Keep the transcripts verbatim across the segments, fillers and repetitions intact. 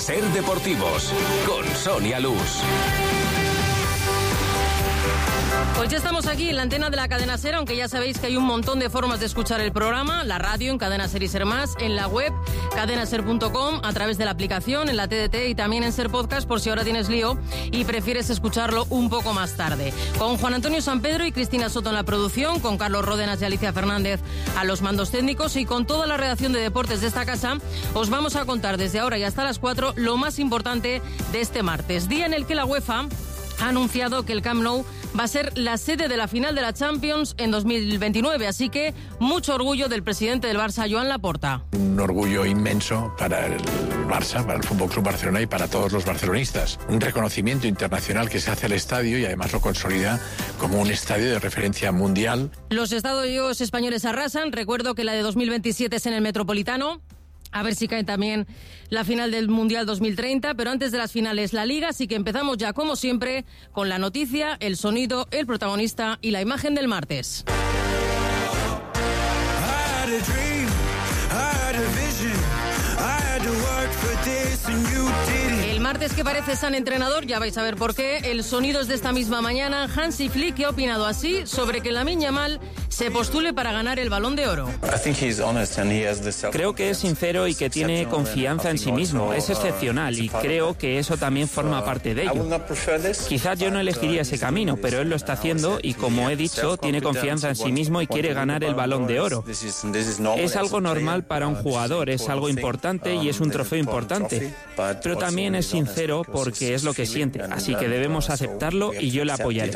Ser Deportivos, con Sonia Luz. Pues ya estamos aquí en la antena de la Cadena Ser, aunque ya sabéis que hay un montón de formas de escuchar el programa, la radio en Cadena Ser y Ser Más, en la web cadenaser punto com, a través de la aplicación, en la T D T y también en Ser Podcast, por si ahora tienes lío y prefieres escucharlo un poco más tarde. Con Juan Antonio Sampedro y Cristina Soto en la producción, con Carlos Ródenas y Alicia Fernández a los mandos técnicos y con toda la redacción de deportes de esta casa, os vamos a contar desde ahora y hasta las cuatro lo más importante de este martes, día en el que la UEFA ha anunciado que el Camp Nou va a ser la sede de la final de la Champions en dos mil veintinueve, así que mucho orgullo del presidente del Barça, Joan Laporta. Un orgullo inmenso para el Barça, para el F C Barcelona y para todos los barcelonistas. Un reconocimiento internacional que se hace al estadio y además lo consolida como un estadio de referencia mundial. Los estadios españoles arrasan. Recuerdo que la de dos mil veintisiete es en el Metropolitano. A ver si cae también la final del Mundial dos mil treinta, pero antes de las finales la Liga, así que empezamos ya como siempre con la noticia, el sonido, el protagonista y la imagen del martes. El martes que parece San Entrenador, ya vais a ver por qué. El sonido es de esta misma mañana. Hansi Flick, que ha opinado así sobre que Lamine Yamal se postule para ganar el Balón de Oro. Creo que es sincero y que tiene confianza en sí mismo. Es excepcional y creo que eso también forma parte de ello. Quizás yo no elegiría ese camino, pero él lo está haciendo y, como he dicho, tiene confianza en sí mismo y quiere ganar el Balón de Oro. Es algo normal para un jugador, es algo importante y es un trofeo importante. Pero también es sincero porque es lo que siente, así que debemos aceptarlo y yo le apoyaré.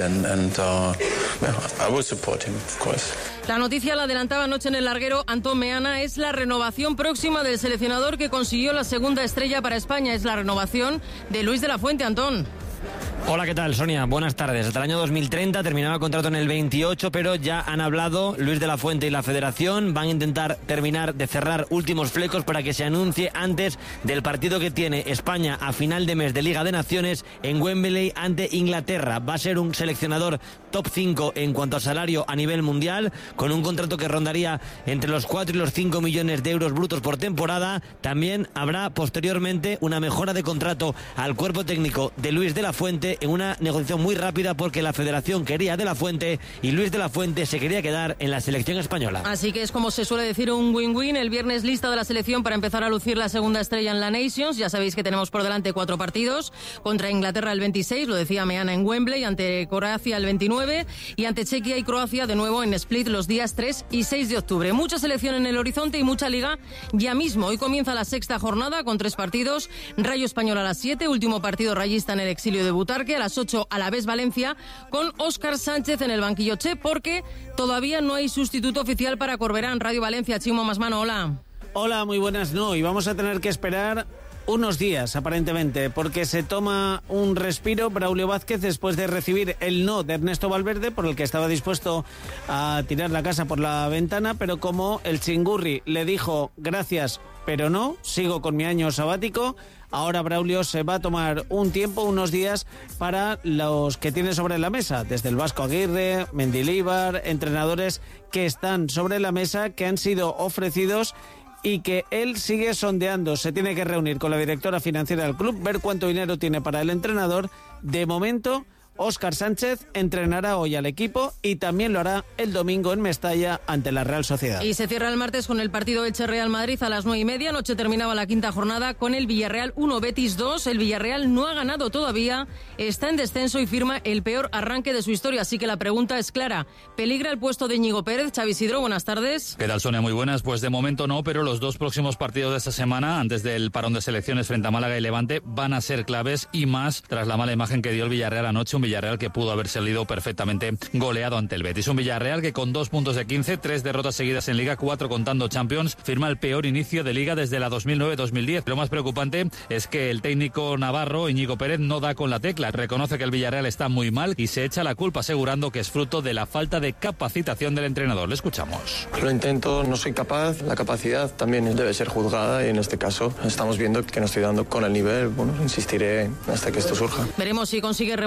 La noticia la adelantaba anoche en el larguero Antón Meana, es la renovación próxima del seleccionador que consiguió la segunda estrella para España, es la renovación de Luis de la Fuente. Antón. Hola, ¿qué tal, Sonia? Buenas tardes. Hasta el año dos mil treinta terminaba el contrato en el veintiocho, pero ya han hablado Luis de la Fuente y la Federación. Van a intentar terminar de cerrar últimos flecos para que se anuncie antes del partido que tiene España a final de mes de Liga de Naciones en Wembley ante Inglaterra. Va a ser un seleccionador top cinco en cuanto a salario a nivel mundial, con un contrato que rondaría entre los cuatro y los cinco millones de euros brutos por temporada. También habrá posteriormente una mejora de contrato al cuerpo técnico de Luis de la Fuente en una negociación muy rápida, porque la Federación quería de la Fuente y Luis de la Fuente se quería quedar en la selección española. Así que es, como se suele decir, un win-win. El viernes lista de la selección para empezar a lucir la segunda estrella en la Nations. Ya sabéis que tenemos por delante cuatro partidos: contra Inglaterra el veintiséis, lo decía Meana, en Wembley, ante Croacia el veintinueve y ante Chequia y Croacia de nuevo en Split los días tres y seis de octubre. Mucha selección en el horizonte y mucha liga ya mismo. Hoy comienza la sexta jornada con tres partidos: Rayo Español a las siete, último partido rayista en el exilio de Butarque; a las ocho, Alavés Valencia, con Óscar Sánchez en el banquillo, Che, porque todavía no hay sustituto oficial para Corberán. Radio Valencia, Chimo Masmano, hola. Hola, muy buenas, no, y vamos a tener que esperar unos días, aparentemente, porque se toma un respiro Braulio Vázquez después de recibir el no de Ernesto Valverde, por el que estaba dispuesto a tirar la casa por la ventana, pero como el Chingurri le dijo gracias, pero no, sigo con mi año sabático, ahora Braulio se va a tomar un tiempo, unos días, para los que tiene sobre la mesa, desde el Vasco Aguirre, Mendilibar, entrenadores que están sobre la mesa, que han sido ofrecidos y que él sigue sondeando. Se tiene que reunir con la directora financiera del club, ver cuánto dinero tiene para el entrenador. De momento, Óscar Sánchez entrenará hoy al equipo y también lo hará el domingo en Mestalla ante la Real Sociedad. Y se cierra el martes con el partido Elche-Real Madrid a las nueve y media. Anoche terminaba la quinta jornada con el Villarreal uno, Betis dos. El Villarreal no ha ganado todavía, está en descenso y firma el peor arranque de su historia. Así que la pregunta es clara: ¿peligra el puesto de Íñigo Pérez? Xavi Isidro, buenas tardes. ¿Qué tal, Sonia? Muy buenas. Pues de momento no, pero los dos próximos partidos de esta semana, antes del parón de selecciones frente a Málaga y Levante, van a ser claves, y más tras la mala imagen que dio el Villarreal anoche. Un Villarreal que pudo haber salido perfectamente goleado ante el Betis. Un Villarreal que, con dos puntos de quince, tres derrotas seguidas en Liga, cuatro contando Champions, firma el peor inicio de Liga desde la dos mil nueve dos mil diez. Lo más preocupante es que el técnico navarro, Íñigo Pérez, no da con la tecla. Reconoce que el Villarreal está muy mal y se echa la culpa, asegurando que es fruto de la falta de capacitación del entrenador. Le escuchamos. Lo intento, no soy capaz. La capacidad también debe ser juzgada y en este caso estamos viendo que no estoy dando con el nivel. Bueno, insistiré hasta que esto surja. Veremos si consigue remontar esa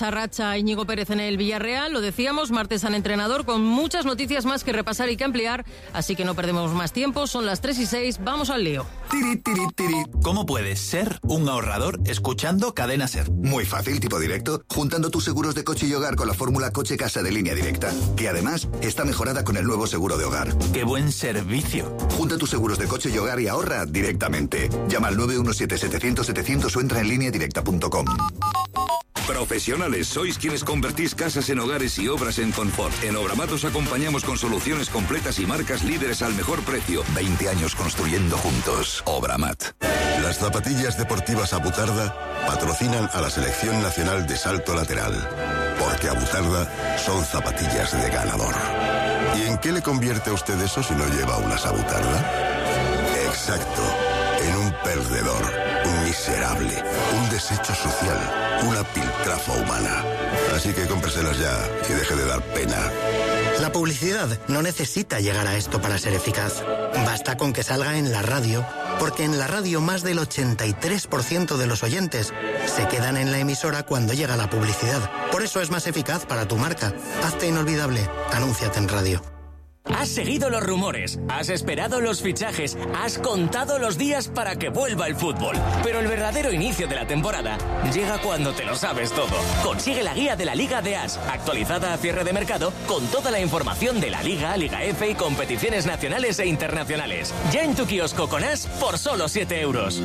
esa racha Íñigo Pérez en el Villarreal. Lo decíamos, martes al entrenador, con muchas noticias más que repasar y que ampliar, así que no perdemos más tiempo. Son las tres y seis, vamos al lío. Tiri, tiri, tiri. ¿Cómo puedes ser un ahorrador escuchando Cadena Ser? Muy fácil, tipo directo, juntando tus seguros de coche y hogar con la fórmula Coche Casa de Línea Directa, que además está mejorada con el nuevo seguro de hogar. ¡Qué buen servicio! Junta tus seguros de coche y hogar y ahorra directamente. Llama al nueve uno siete, setecientos, setecientos o entra en línea directa punto com. Profesionales, sois quienes convertís casas en hogares y obras en confort. En Obramat os acompañamos con soluciones completas y marcas líderes al mejor precio. veinte años construyendo juntos. Obramat. Las zapatillas deportivas Abutarda patrocinan a la Selección Nacional de Salto Lateral. Porque Abutarda son zapatillas de ganador. ¿Y en qué le convierte a usted eso si no lleva unas Abutarda? Exacto, en un perdedor, un miserable, un desecho social, una piltrafa humana. Así que cómpreselas ya y deje de dar pena. La publicidad no necesita llegar a esto para ser eficaz. Basta con que salga en la radio, porque en la radio más del ochenta y tres por ciento de los oyentes se quedan en la emisora cuando llega la publicidad. Por eso es más eficaz para tu marca. Hazte inolvidable. Anúnciate en radio. Has seguido los rumores, has esperado los fichajes, has contado los días para que vuelva el fútbol. Pero el verdadero inicio de la temporada llega cuando te lo sabes todo. Consigue la guía de la Liga de As, actualizada a cierre de mercado, con toda la información de la Liga, Liga F y competiciones nacionales e internacionales. Ya en tu kiosco con As por solo siete euros.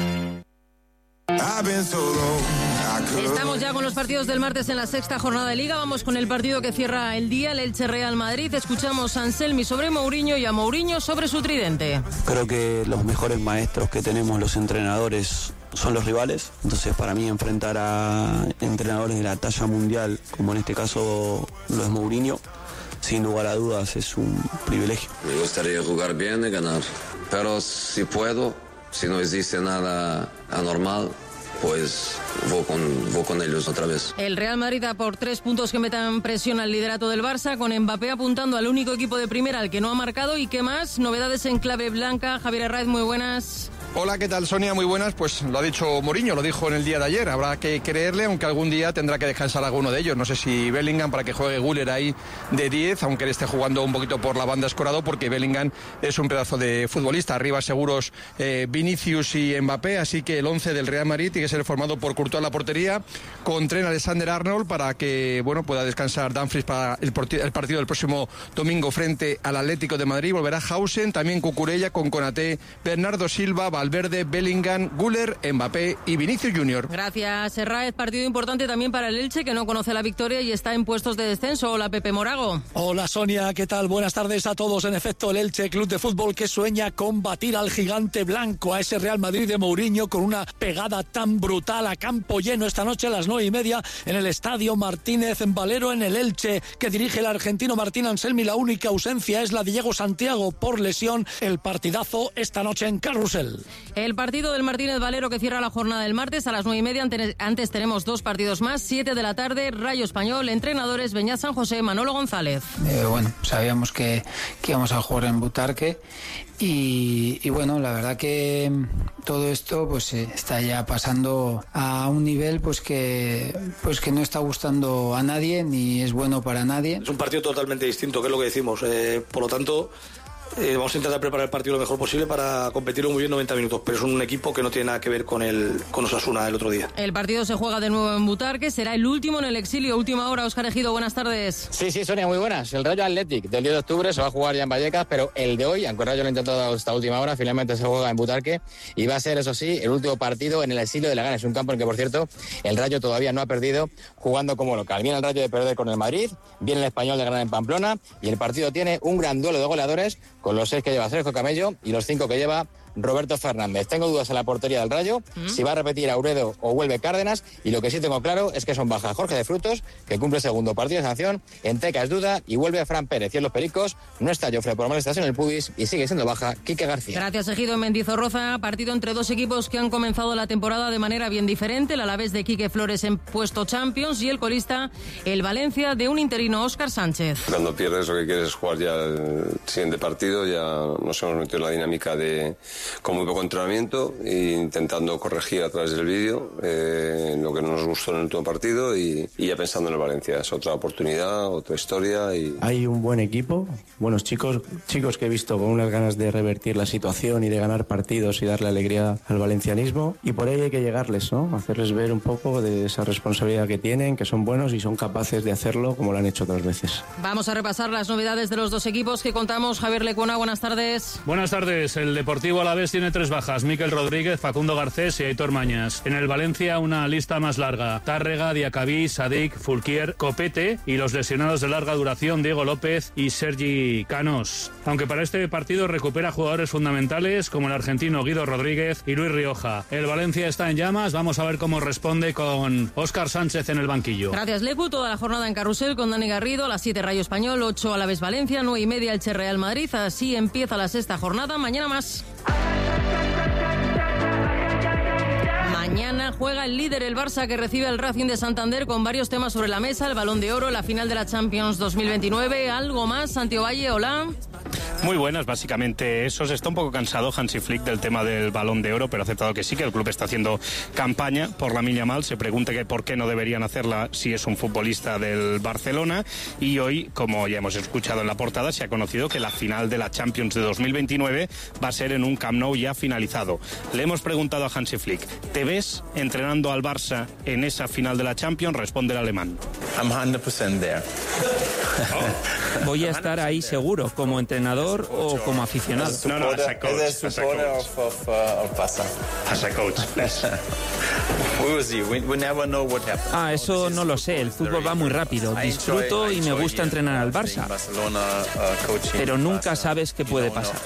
Estamos ya con los partidos del martes en la sexta jornada de Liga. Vamos con el partido que cierra el día, el Elche Real Madrid. Escuchamos a Anselmi sobre Mourinho y a Mourinho sobre su tridente. Creo que los mejores maestros que tenemos los entrenadores son los rivales. Entonces, para mí, enfrentar a entrenadores de la talla mundial, como en este caso lo es Mourinho, sin lugar a dudas es un privilegio. Me gustaría jugar bien y ganar, pero si puedo, si no existe nada anormal, pues voy con, voy con ellos otra vez. El Real Madrid da por tres puntos que metan presión al liderato del Barça, con Mbappé apuntando al único equipo de primera al que no ha marcado. ¿Y qué más? Novedades en clave blanca. Javier Herraiz, muy buenas. Hola, ¿qué tal, Sonia? Muy buenas. Pues lo ha dicho Mourinho, lo dijo en el día de ayer. Habrá que creerle, aunque algún día tendrá que descansar alguno de ellos. No sé si Bellingham para que juegue Güler ahí de diez, aunque él esté jugando un poquito por la banda escorado, porque Bellingham es un pedazo de futbolista. Arriba seguros eh, Vinicius y Mbappé, así que el once del Real Madrid tiene que ser formado por Courtois en la portería, con Trent Alexander-Arnold para que bueno pueda descansar Dumfries para el, el partido del próximo domingo frente al Atlético de Madrid. Volverá Hausen, también Cucurella con Konaté, Bernardo Silva, Valverde, Bellingham, Güler, Mbappé y Vinicius Junior. Gracias, Herraiz. Partido importante también para el Elche, que no conoce la victoria y está en puestos de descenso. Hola, Pepe Morago. Hola, Sonia, ¿qué tal? Buenas tardes a todos. En efecto, el Elche, club de fútbol que sueña con batir al gigante blanco, a ese Real Madrid de Mourinho, con una pegada tan brutal a campo lleno esta noche a las nueve y media en el Estadio Martínez en Valero, en el Elche, que dirige el argentino Martín Anselmi. La única ausencia es la de Diego Santiago por lesión. El partidazo esta noche en Carrusel. El partido del Martínez Valero que cierra la jornada del martes a las nueve y media. Antes tenemos dos partidos más. Siete de la tarde, Rayo Español, entrenadores Beñat San José, Manolo González. Eh, bueno, sabíamos que, que íbamos a jugar en Butarque. Y, y bueno, la verdad que todo esto pues eh, está ya pasando a un nivel pues que pues que no está gustando a nadie ni es bueno para nadie. Es un partido totalmente distinto, que es lo que decimos. Eh, por lo tanto, eh, vamos a intentar preparar el partido lo mejor posible para competirlo muy bien noventa minutos, pero es un equipo que no tiene nada que ver con el con Osasuna el otro día. El partido se juega de nuevo en Butarque, será el último en el exilio. Última hora, Óscar Ejido, buenas tardes. Sí, sí, Sonia, muy buenas. El Rayo Athletic del diez de octubre se va a jugar ya en Vallecas, pero el de hoy, aunque el Rayo lo ha intentado hasta última hora, finalmente se juega en Butarque y va a ser, eso sí, el último partido en el exilio de Leganés. Es un campo en el que, por cierto, el Rayo todavía no ha perdido jugando como local. Viene el Rayo de perder con el Madrid, viene el Español de ganar en Pamplona y el partido tiene un gran duelo de goleadores con los seis que lleva Sergio Camello y los cinco que lleva Roberto Fernández. Tengo dudas en la portería del Rayo, ¿Mm? si va a repetir Auredo o vuelve Cárdenas, y lo que sí tengo claro es que son bajas Jorge de Frutos, que cumple segundo partido de sanción, Enteca es duda y vuelve Fran Pérez. Y en los Pericos no está Jofre por molestias en el pubis y sigue siendo baja Quique García. Gracias, Ejido. En Mendizorroza, partido entre dos equipos que han comenzado la temporada de manera bien diferente. El Alavés de Quique Flores en puesto Champions y el colista, el Valencia de un interino Óscar Sánchez. Cuando pierdes lo que quieres es jugar ya el siguiente partido, ya nos hemos metido en la dinámica de con muy poco entrenamiento e intentando corregir a través del vídeo eh, lo que no nos gustó en el último partido y, y ya pensando en el Valencia. Es otra oportunidad, otra historia. Y... Hay un buen equipo, buenos chicos, chicos que he visto con unas ganas de revertir la situación y de ganar partidos y darle alegría al valencianismo, y por ahí hay que llegarles, ¿no? Hacerles ver un poco de esa responsabilidad que tienen, que son buenos y son capaces de hacerlo como lo han hecho otras veces. Vamos a repasar las novedades de los dos equipos que contamos. Javier Lecuona, buenas tardes. Buenas tardes. El Deportivo Alavés tiene tres bajas: Miquel Rodríguez, Facundo Garcés y Aitor Mañas. En el Valencia una lista más larga: Tárrega, Diacabí, Sadik, Fulquier, Copete y los lesionados de larga duración Diego López y Sergi Canos. Aunque para este partido recupera jugadores fundamentales como el argentino Guido Rodríguez y Luis Rioja. El Valencia está en llamas. Vamos a ver cómo responde con Óscar Sánchez en el banquillo. Gracias, Lecu. Toda la jornada en Carrusel con Dani Garrido. A las siete Rayo Español, ocho Alavés Valencia, nueve y media Elche Real Madrid. Así empieza la sexta jornada. Mañana más. Mañana juega el líder, el Barça, que recibe al Racing de Santander con varios temas sobre la mesa: el Balón de Oro, la final de la Champions dos mil veintinueve. ¿Algo más, Santi Ovalle? Hola. Muy buenas, básicamente eso. Se está un poco cansado Hansi Flick del tema del Balón de Oro, pero ha aceptado que sí, que el club está haciendo campaña por la Lamine Yamal. Se pregunta que por qué no deberían hacerla si es un futbolista del Barcelona. Y hoy, como ya hemos escuchado en la portada, se ha conocido que la final de la Champions de dos mil veintinueve va a ser en un Camp Nou ya finalizado. Le hemos preguntado a Hansi Flick: ¿te ves entrenando al Barça en esa final de la Champions? Responde el alemán. I'm one hundred percent there. Voy a estar ahí seguro, como entrenador o como aficionado. No, no, as a coach. As a supporter of, of, uh, of Barça. As a coach, please. We will see. We, we never know what happens. Ah, eso no lo sé. El fútbol va muy rápido. Disfruto y me gusta entrenar al Barça. Pero nunca sabes qué puede pasar.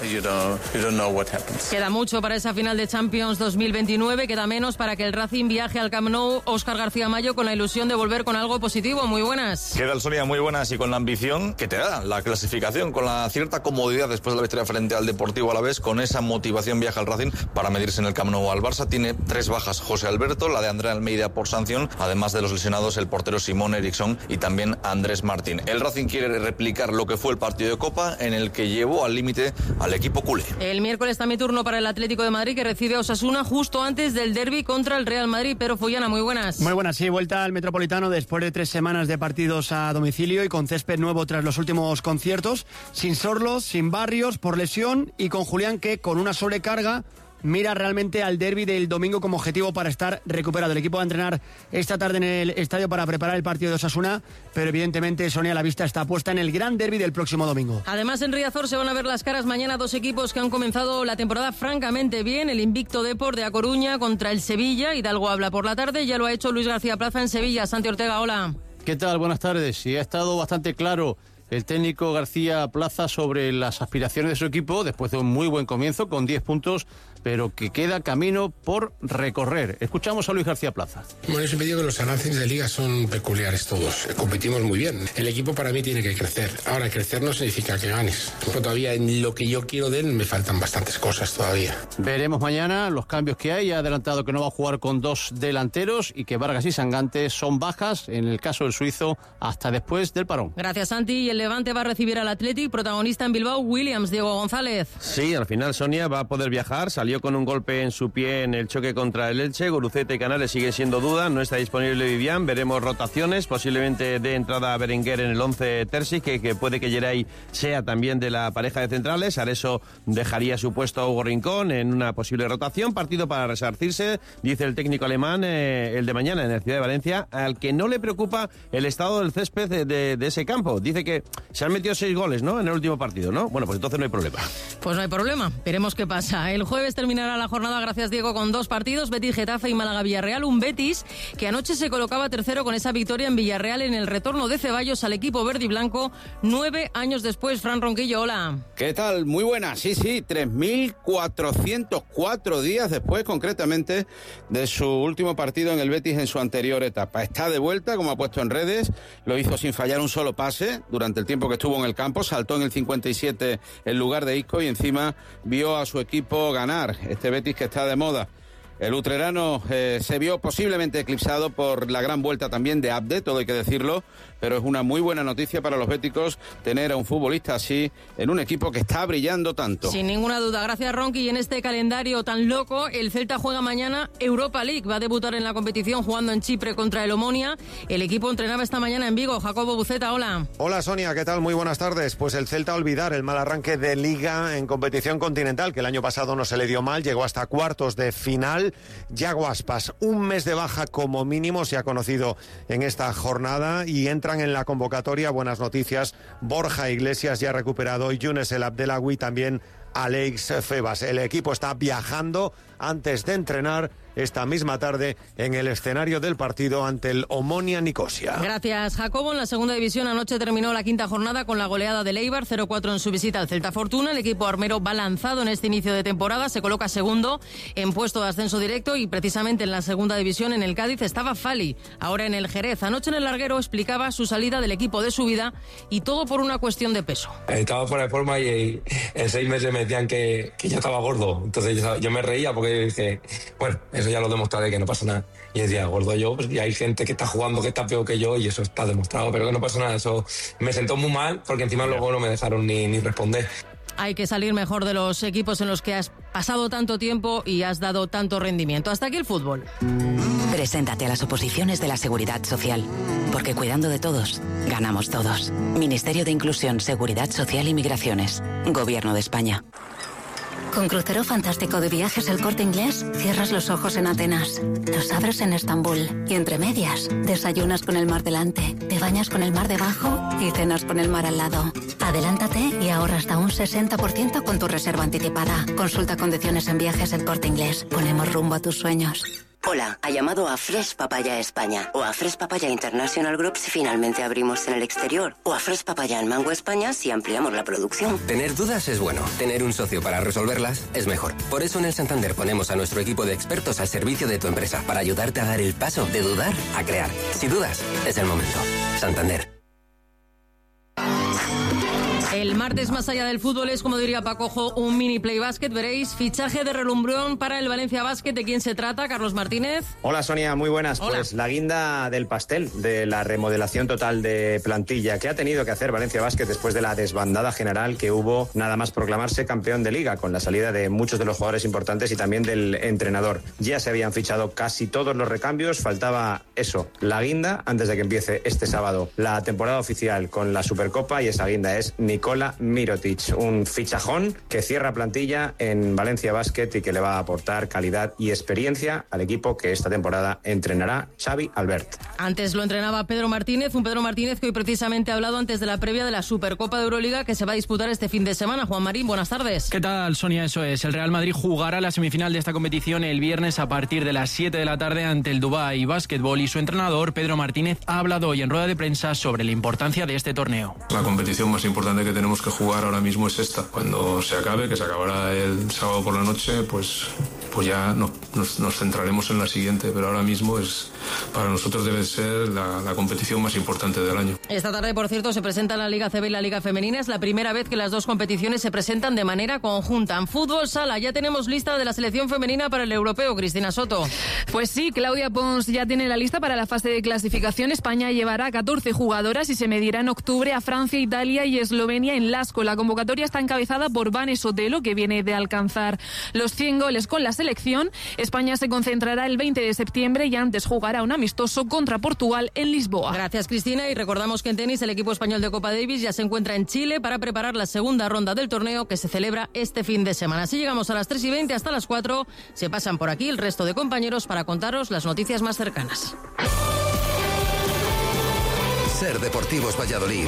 Queda mucho para esa final de Champions dos mil veintinueve. Queda menos para que el Racing viaje al Camp Nou. Óscar García Mayo, con la ilusión de volver con algo positivo. Muy buenas. ¿Qué tal, Sonia? Muy buenas, y con la ambición que te da la clasificación, con la cierta comodidad después de la victoria frente al Deportivo Alavés. Con esa motivación viaja al Racing para medirse en el Camp Nou al Barça. Tiene tres bajas José Alberto, la de André Almeida por sanción, además de los lesionados el portero Simón Eriksson y también Andrés Martín. El Racing quiere replicar lo que fue el partido de Copa, en el que llevó al límite al equipo culé. El miércoles también turno para el Atlético de Madrid, que recibe a Osasuna justo antes del derbi contra el Real Madrid. Pero Follana, muy buenas. Muy buenas, sí, vuelta al Metropolitano después de tres semanas de partidos a domicilio y con césped nuevo tras los últimos conciertos, sin Sorlos, sin Barrios por lesión y con Julián, que con una sobrecarga mira realmente al derbi del domingo como objetivo para estar recuperado. El equipo va a entrenar esta tarde en el estadio para preparar el partido de Osasuna, pero evidentemente, Sonia, la vista está puesta en el gran derbi del próximo domingo. Además, en Riazor se van a ver las caras mañana dos equipos que han comenzado la temporada francamente bien. El invicto Depor de A Coruña contra el Sevilla. Hidalgo habla por la tarde, ya lo ha hecho Luis García Plaza en Sevilla. Santi Ortega, hola. ¿Qué tal? Buenas tardes. Sí, ha estado bastante claro el técnico García Plaza sobre las aspiraciones de su equipo después de un muy buen comienzo con diez puntos, pero que queda camino por recorrer. Escuchamos a Luis García Plaza. Bueno, yo siempre digo que los avances de liga son peculiares todos. Competimos muy bien. El equipo para mí tiene que crecer. Ahora, crecer no significa que ganes. Pero todavía en lo que yo quiero de él me faltan bastantes cosas todavía. Veremos mañana los cambios que hay. Ha adelantado que no va a jugar con dos delanteros y que Vargas y Sangante son bajas, en el caso del suizo, hasta después del parón. Gracias, Santi. Y el Levante va a recibir al Athletic, protagonista en Bilbao, Williams. Diego González. Sí, al final Sonia va a poder viajar. Salió con un golpe en su pie en el choque contra el Elche. Guruceta y Canales sigue siendo duda. No está disponible Vivian. Veremos rotaciones. Posiblemente de entrada a Berenguer en el once Terzic, que, que puede que Geray sea también de la pareja de centrales. Areso dejaría su puesto a Hugo Rincón en una posible rotación. Partido para resarcirse, dice el técnico alemán, eh, el de mañana en la ciudad de Valencia, al que no le preocupa el estado del césped de, de, de ese campo. Dice que se han metido seis goles, ¿no?, en el último partido, ¿no? Bueno, pues entonces no hay problema. Pues no hay problema. Veremos qué pasa. El jueves terminará la jornada, gracias Diego, con dos partidos: Betis Getafe y Málaga Villarreal. Un Betis que anoche se colocaba tercero con esa victoria en Villarreal en el retorno de Ceballos al equipo verde y blanco nueve años después. Fran Ronquillo, hola. ¿Qué tal? Muy buena. Sí, sí, tres mil cuatrocientos cuatro días después, concretamente, de su último partido en el Betis en su anterior etapa. Está de vuelta, como ha puesto en redes, lo hizo sin fallar un solo pase durante el tiempo que estuvo en el campo, saltó en el cincuenta y siete en lugar de Isco y encima vio a su equipo ganar. Este Betis que está de moda. El utrerano eh, se vio posiblemente eclipsado por la gran vuelta también de Abde, todo hay que decirlo, pero es una muy buena noticia para los béticos tener a un futbolista así en un equipo que está brillando tanto. Sin ninguna duda. Gracias, Ronqui. Y en este calendario tan loco, el Celta juega mañana Europa League. Va a debutar en la competición jugando en Chipre contra el Omonia. El equipo entrenaba esta mañana en Vigo. Jacobo Buceta, hola. Hola, Sonia, ¿qué tal? Muy buenas tardes. Pues el Celta a olvidar el mal arranque de Liga en competición continental, que el año pasado no se le dio mal, llegó hasta cuartos de final. Yago Aspas, un mes de baja como mínimo se ha conocido en esta jornada y entran en la convocatoria, buenas noticias, Borja Iglesias ya recuperado y Younes El Abdelawi, también Alex Febas. El equipo está viajando antes de entrenar esta misma tarde en el escenario del partido ante el Omonia Nicosia. Gracias, Jacobo. En la segunda división anoche terminó la quinta jornada con la goleada del Eibar, cero cuatro en su visita al Celta Fortuna. El equipo armero va lanzado en este inicio de temporada, se coloca segundo en puesto de ascenso directo y precisamente en la segunda división en el Cádiz estaba Fali, ahora en el Jerez. Anoche en el Larguero explicaba su salida del equipo de su vida y todo por una cuestión de peso. Estaba fuera de forma y en seis meses me decían que, que yo estaba gordo, entonces yo, yo me reía porque dije, bueno, eso ya lo demostraré, que no pasa nada. Y decía, gordo yo, pues y hay gente que está jugando que está peor que yo y eso está demostrado, pero que no pasa nada. Eso me sentó muy mal porque encima luego no me dejaron ni, ni responder. Hay que salir mejor de los equipos en los que has pasado tanto tiempo y has dado tanto rendimiento. Hasta aquí el fútbol. Preséntate a las oposiciones de la Seguridad Social, porque cuidando de todos, ganamos todos. Ministerio de Inclusión, Seguridad Social y Migraciones. Gobierno de España. Con Crucero Fantástico de Viajes El Corte Inglés, cierras los ojos en Atenas, los abres en Estambul y entre medias, desayunas con el mar delante, te bañas con el mar debajo y cenas con el mar al lado. Adelántate y ahorra hasta un sesenta por ciento con tu reserva anticipada. Consulta condiciones en Viajes El Corte Inglés. Ponemos rumbo a tus sueños. Hola, ha llamado a Fresh Papaya España o a Fresh Papaya International Group si finalmente abrimos en el exterior o a Fresh Papaya en Mango España si ampliamos la producción. Tener dudas es bueno, tener un socio para resolverlas es mejor. Por eso en el Santander ponemos a nuestro equipo de expertos al servicio de tu empresa para ayudarte a dar el paso de dudar a crear. Si dudas, es el momento. Santander. El martes, más allá del fútbol, es, como diría Pacojo, un mini play basket. Veréis, fichaje de relumbrón para el Valencia Basket. ¿De quién se trata? Carlos Martínez. Hola, Sonia, muy buenas. Hola. Pues la guinda del pastel de la remodelación total de plantilla que ha tenido que hacer Valencia Basket después de la desbandada general que hubo nada más proclamarse campeón de liga, con la salida de muchos de los jugadores importantes y también del entrenador. Ya se habían fichado casi todos los recambios, faltaba eso, la guinda, antes de que empiece este sábado la temporada oficial con la Supercopa, y esa guinda es Nikola Mirotic, un fichajón que cierra plantilla en Valencia Basket y que le va a aportar calidad y experiencia al equipo que esta temporada entrenará Xavi Albert. Antes lo entrenaba Pedro Martínez, un Pedro Martínez que hoy precisamente ha hablado antes de la previa de la Supercopa de Euroliga que se va a disputar este fin de semana. Juan Marín, buenas tardes. ¿Qué tal, Sonia? Eso es, el Real Madrid jugará la semifinal de esta competición el viernes a partir de las siete de la tarde ante el Dubai Basketball, y su entrenador Pedro Martínez ha hablado hoy en rueda de prensa sobre la importancia de este torneo. La competición más importante que tenemos que jugar ahora mismo es esta. Cuando se acabe, que se acabará el sábado por la noche, pues, pues ya no, nos, nos centraremos en la siguiente, pero ahora mismo es, para nosotros debe ser la, la competición más importante del año. Esta tarde, por cierto, se presenta la Liga C B y la Liga Femenina. Es la primera vez que las dos competiciones se presentan de manera conjunta. En fútbol sala ya tenemos lista de la selección femenina para el europeo. Cristina Soto. Pues sí, Claudia Pons ya tiene la lista para la fase de clasificación. España llevará catorce jugadoras y se medirá en octubre a Francia, Italia y Eslovenia en Lasco. La convocatoria está encabezada por Vane Sotelo, que viene de alcanzar los cien goles con la selección. España se concentrará el veinte de septiembre y antes jugará un amistoso contra Portugal en Lisboa. Gracias, Cristina. Y recordamos que en tenis el equipo español de Copa Davis ya se encuentra en Chile para preparar la segunda ronda del torneo que se celebra este fin de semana. Así llegamos a las tres y veinte, hasta las cuatro. Se pasan por aquí el resto de compañeros para contaros las noticias más cercanas. Ser Deportivos Valladolid.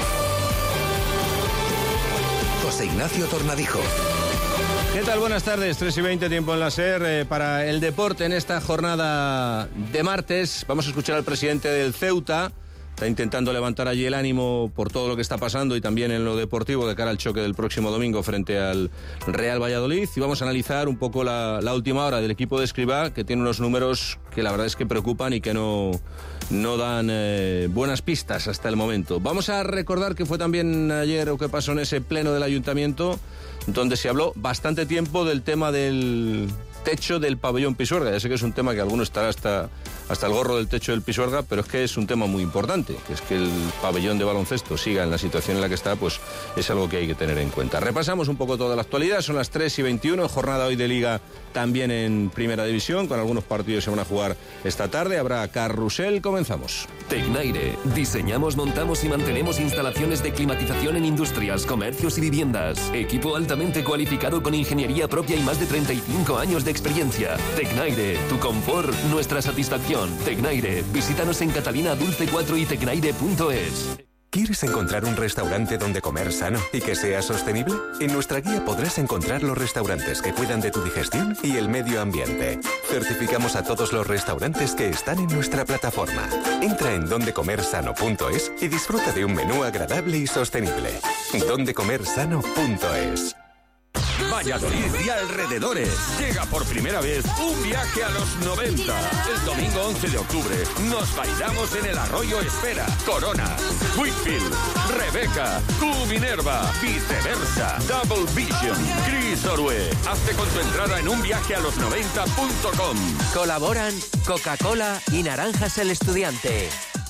José Ignacio Tornadijo. ¿Qué tal? Buenas tardes, tres y veinte, tiempo en la SER eh, para el deporte en esta jornada de martes. Vamos a escuchar al presidente del Ceuta. Está intentando levantar allí el ánimo por todo lo que está pasando y también en lo deportivo de cara al choque del próximo domingo frente al Real Valladolid. Y vamos a analizar un poco la, la última hora del equipo de Escribá, que tiene unos números que la verdad es que preocupan y que no, no dan eh, buenas pistas hasta el momento. Vamos a recordar que fue también ayer o que pasó en ese pleno del ayuntamiento, donde se habló bastante tiempo del tema del techo del pabellón Pisuerga. Ya sé que es un tema que alguno estará hasta, hasta el gorro del techo del Pisuerga, pero es que es un tema muy importante, que es que el pabellón de baloncesto siga en la situación en la que está, pues es algo que hay que tener en cuenta. Repasamos un poco toda la actualidad, son las tres y veintiuno, jornada hoy de Liga también en Primera División, con algunos partidos se van a jugar esta tarde, habrá carrusel, comenzamos. Tecnaire, diseñamos, montamos y mantenemos instalaciones de climatización en industrias, comercios y viviendas. Equipo altamente cualificado con ingeniería propia y más de treinta y cinco años de experiencia. Tecnaire, tu confort, nuestra satisfacción. Tecnaire, visítanos en Catalina Dulce cuatro y tecnaire punto es. ¿Quieres encontrar un restaurante donde comer sano y que sea sostenible? En nuestra guía podrás encontrar los restaurantes que cuidan de tu digestión y el medio ambiente. Certificamos a todos los restaurantes que están en nuestra plataforma. Entra en donde comer sano punto es y disfruta de un menú agradable y sostenible. donde comer sano punto es. Valladolid y alrededores. Llega por primera vez un viaje a los noventa. El domingo once de octubre nos bailamos en el Arroyo Espera, Corona, Whitfield, Rebeca, Q Minerva, Viceversa, Double Vision, Chris Orue. Hazte con tu entrada en un viaje a los noventa punto com. Colaboran Coca-Cola y Naranjas el Estudiante.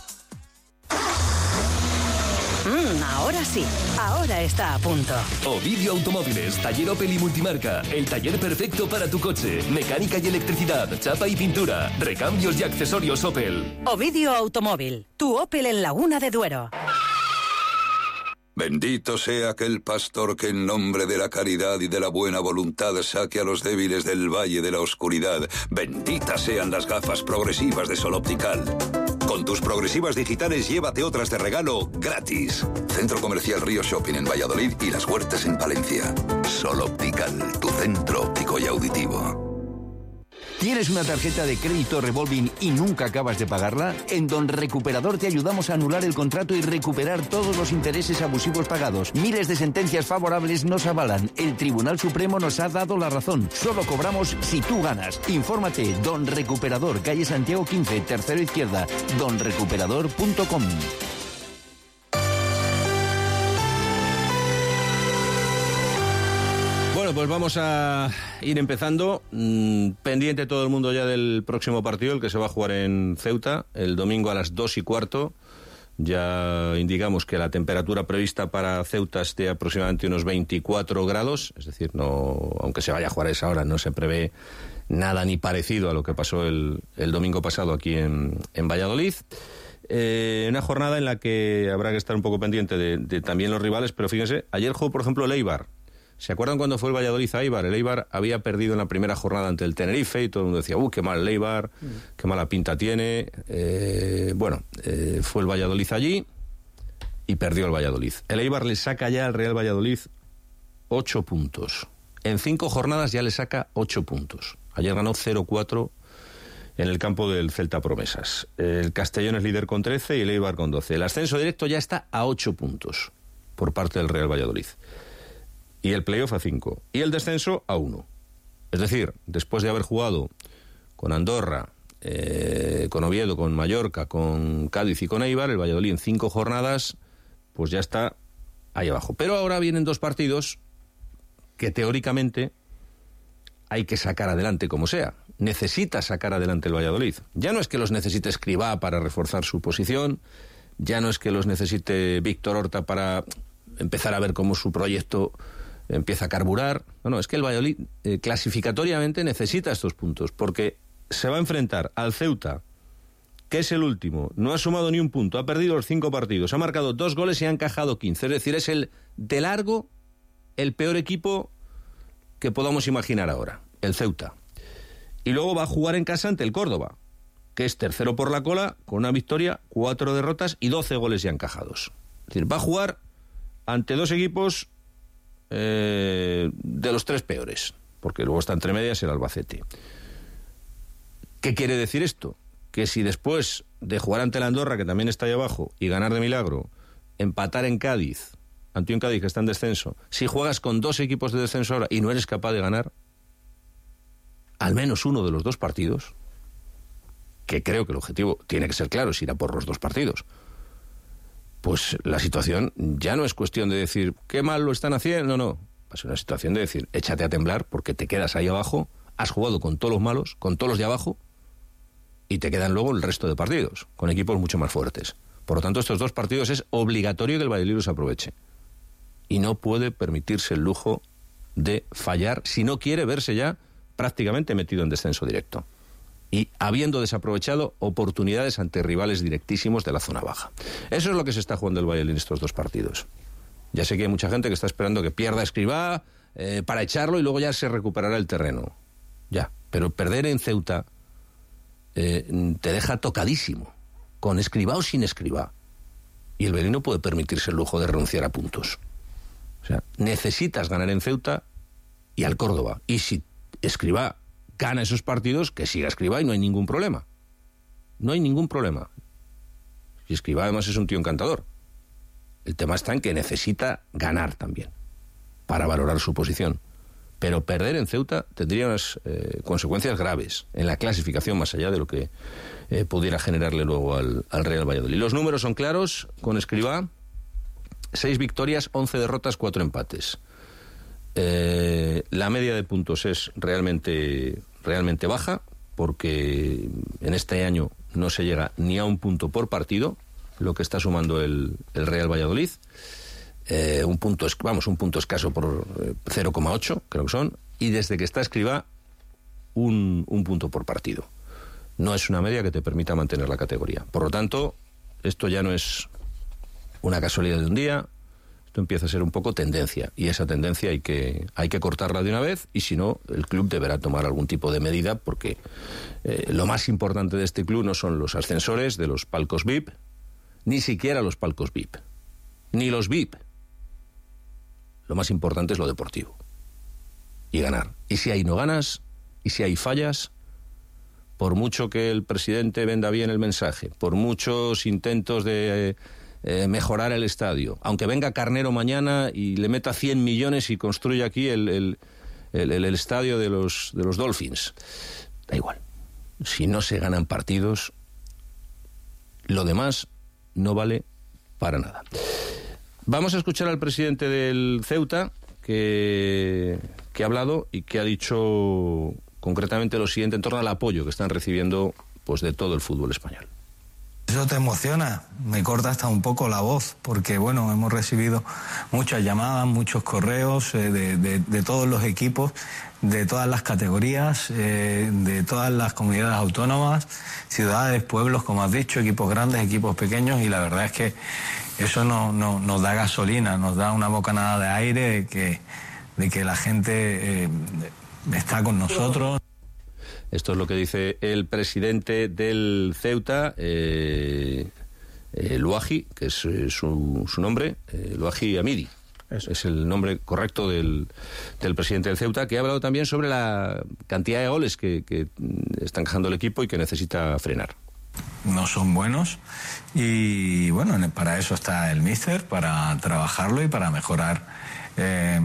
Mm, ahora sí, ahora está a punto. Ovidio Automóviles, taller Opel y multimarca. El taller perfecto para tu coche. Mecánica y electricidad, chapa y pintura. Recambios y accesorios Opel. Ovidio Automóvil, tu Opel en Laguna de Duero. Bendito sea aquel pastor que en nombre de la caridad y de la buena voluntad saque a los débiles del valle de la oscuridad. Benditas sean las gafas progresivas de Sol Optical. Con tus progresivas digitales llévate otras de regalo gratis. Centro Comercial Río Shopping en Valladolid y Las Huertas en Palencia. Sol Optical, tu centro óptico y auditivo. ¿Tienes una tarjeta de crédito revolving y nunca acabas de pagarla? En Don Recuperador te ayudamos a anular el contrato y recuperar todos los intereses abusivos pagados. Miles de sentencias favorables nos avalan. El Tribunal Supremo nos ha dado la razón. Solo cobramos si tú ganas. Infórmate. Don Recuperador, calle Santiago quince, tercero izquierda. don recuperador punto com. Bueno, pues vamos a ir empezando. Mm, pendiente todo el mundo ya del próximo partido, el que se va a jugar en Ceuta, el domingo a las dos y cuarto. Ya indicamos que la temperatura prevista para Ceuta es de aproximadamente unos veinticuatro grados, es decir, no, aunque se vaya a jugar a esa hora, no se prevé nada ni parecido a lo que pasó el, el domingo pasado aquí en, en Valladolid. Eh, una jornada en la que habrá que estar un poco pendiente de, de también los rivales, pero fíjense, ayer jugó, por ejemplo, el Eibar. ¿Se acuerdan cuando fue el Valladolid a Eibar? El Eibar había perdido en la primera jornada ante el Tenerife y todo el mundo decía, ¡uh, qué mal el Eibar! Mm. ¡Qué mala pinta tiene! Eh, bueno, eh, fue el Valladolid allí y perdió el Valladolid. El Eibar le saca ya al Real Valladolid ocho puntos. En cinco jornadas ya le saca ocho puntos. Ayer ganó cero cuatro en el campo del Celta Promesas. El Castellón es líder con trece y el Eibar con doce. El ascenso directo ya está a ocho puntos por parte del Real Valladolid. Y el playoff a cinco. Y el descenso a uno. Es decir, después de haber jugado con Andorra, eh, con Oviedo, con Mallorca, con Cádiz y con Eibar, el Valladolid en cinco jornadas, pues ya está ahí abajo. Pero ahora vienen dos partidos que teóricamente hay que sacar adelante como sea. Necesita sacar adelante el Valladolid. Ya no es que los necesite Escribá para reforzar su posición, ya no es que los necesite Víctor Horta para empezar a ver cómo su proyecto empieza a carburar. No, no, es que el Valladolid eh, clasificatoriamente necesita estos puntos, porque se va a enfrentar al Ceuta, que es el último, no ha sumado ni un punto, ha perdido los cinco partidos, ha marcado dos goles y ha encajado quince, es decir, es el, de largo, el peor equipo que podamos imaginar ahora, el Ceuta. Y luego va a jugar en casa ante el Córdoba, que es tercero por la cola, con una victoria, cuatro derrotas y doce goles ya encajados. Es decir, va a jugar ante dos equipos Eh, de los tres peores, porque luego está entre medias el Albacete. ¿Qué quiere decir esto? Que si después de jugar ante la Andorra, que también está ahí abajo, y ganar de milagro, empatar en Cádiz, ante un Cádiz que está en descenso, si juegas con dos equipos de descenso ahora y no eres capaz de ganar al menos uno de los dos partidos, que creo que el objetivo tiene que ser claro, es ir a por los dos partidos, pues la situación ya no es cuestión de decir qué mal lo están haciendo, no, no, es una situación de decir échate a temblar porque te quedas ahí abajo has jugado con todos los malos, con todos los de abajo, y te quedan luego el resto de partidos, con equipos mucho más fuertes. Por lo tanto, estos dos partidos es obligatorio que el Valladolid los aproveche. Y no puede permitirse el lujo de fallar si no quiere verse ya prácticamente metido en descenso directo. Y habiendo desaprovechado oportunidades ante rivales directísimos de la zona baja. Eso es lo que se está jugando el Valladolid en estos dos partidos. Ya sé que hay mucha gente que está esperando que pierda Escribá eh, para echarlo y luego ya se recuperará el terreno. Ya, pero perder en Ceuta eh, te deja tocadísimo, con Escribá o sin Escribá. Y el Valladolid no puede permitirse el lujo de renunciar a puntos. O sea, necesitas ganar en Ceuta y al Córdoba. Y si Escribá gana esos partidos, que siga Escribá y no hay ningún problema. No hay ningún problema. Y Escribá además es un tío encantador. El tema está en que necesita ganar también para valorar su posición. Pero perder en Ceuta tendría unas eh, consecuencias graves en la clasificación, más allá de lo que eh, pudiera generarle luego al, al Real Valladolid. Los números son claros con Escribá: seis victorias, once derrotas, cuatro empates. Eh, la media de puntos es realmente, realmente baja, porque en este año no se llega ni a un punto por partido, lo que está sumando el, el Real Valladolid. Eh, un punto, vamos, un punto escaso por eh, cero coma ocho, creo que son, y desde que está Escribá, un, un punto por partido. No es una media que te permita mantener la categoría. Por lo tanto, esto ya no es una casualidad de un día, esto empieza a ser un poco tendencia, y esa tendencia hay que, hay que cortarla de una vez, y si no, el club deberá tomar algún tipo de medida, porque eh, lo más importante de este club no son los ascensores de los palcos V I P, ni siquiera los palcos V I P, ni los V I P. Lo más importante es lo deportivo. Y ganar. Y si ahí no ganas, y si hay fallas, por mucho que el presidente venda bien el mensaje, por muchos intentos de eh, mejorar el estadio, aunque venga Carnero mañana y le meta cien millones y construya aquí el, el, el, el, el estadio de los, de los Dolphins, da igual. Si no se ganan partidos, lo demás no vale para nada. Vamos a escuchar al presidente del Ceuta, que, que ha hablado y que ha dicho concretamente lo siguiente en torno al apoyo que están recibiendo pues de todo el fútbol español. Eso te emociona, me corta hasta un poco la voz, porque bueno, hemos recibido muchas llamadas, muchos correos eh, de, de, de todos los equipos, de todas las categorías, eh, de todas las comunidades autónomas, ciudades, pueblos, como has dicho, equipos grandes, equipos pequeños, y la verdad es que eso no, no, nos da gasolina, nos da una bocanada de aire de que, de que la gente eh, está con nosotros. Esto es lo que dice el presidente del Ceuta, eh, eh, Louahi, que es eh, su, su nombre, eh, Louahi Amidi. Eso es el nombre correcto del, del presidente del Ceuta, que ha hablado también sobre la cantidad de goles que, que está encajando el equipo y que necesita frenar. No son buenos y bueno, para eso está el míster, para trabajarlo y para mejorar eh,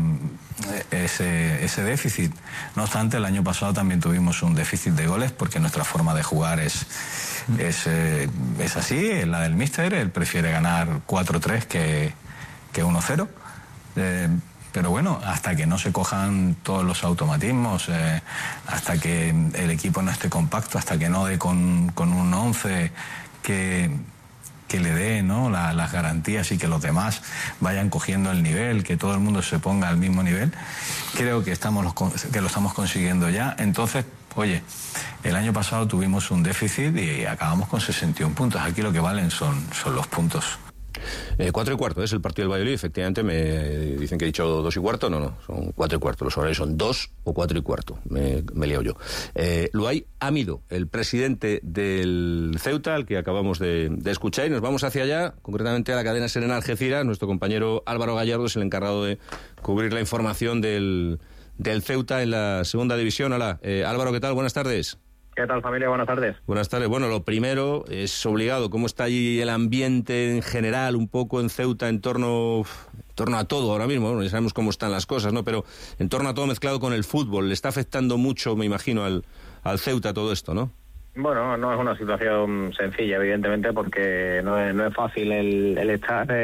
ese, ese déficit. No obstante, el año pasado también tuvimos un déficit de goles porque nuestra forma de jugar es, es, eh, es así, es la del míster. Él prefiere ganar cuatro tres que, que uno cero. Eh, pero bueno, hasta que no se cojan todos los automatismos, eh, hasta que el equipo no esté compacto, hasta que no dé con, con un once que, que le dé, ¿no?, la, las garantías y que los demás vayan cogiendo el nivel, que todo el mundo se ponga al mismo nivel, creo que, estamos, que lo estamos consiguiendo ya. Entonces, oye, el año pasado tuvimos un déficit y acabamos con sesenta y un puntos. Aquí lo que valen son, son los puntos. Eh, cuatro y cuarto es el partido del Valladolid. Efectivamente me dicen que he dicho dos y cuarto. No, no, son cuatro y cuarto. Los horarios son dos o cuatro y cuarto. Me, me he liado yo. Eh, Louahi Amido, el presidente del Ceuta, al que acabamos de, de escuchar, y nos vamos hacia allá, concretamente a la cadena SER en Algeciras. Nuestro compañero Álvaro Gallardo es el encargado de cubrir la información del, del Ceuta en la segunda división. Hola, eh, Álvaro, ¿qué tal? Buenas tardes. ¿Qué tal, familia? Buenas tardes. Buenas tardes. Bueno, lo primero es obligado. ¿Cómo está allí el ambiente en general, un poco en Ceuta, en torno, en torno a todo ahora mismo? Bueno, ya sabemos cómo están las cosas, ¿no? Pero en torno a todo mezclado con el fútbol. Le está afectando mucho, me imagino, al, al Ceuta todo esto, ¿no? Bueno, no es una situación sencilla, evidentemente, porque no es, no es fácil el, el estar eh,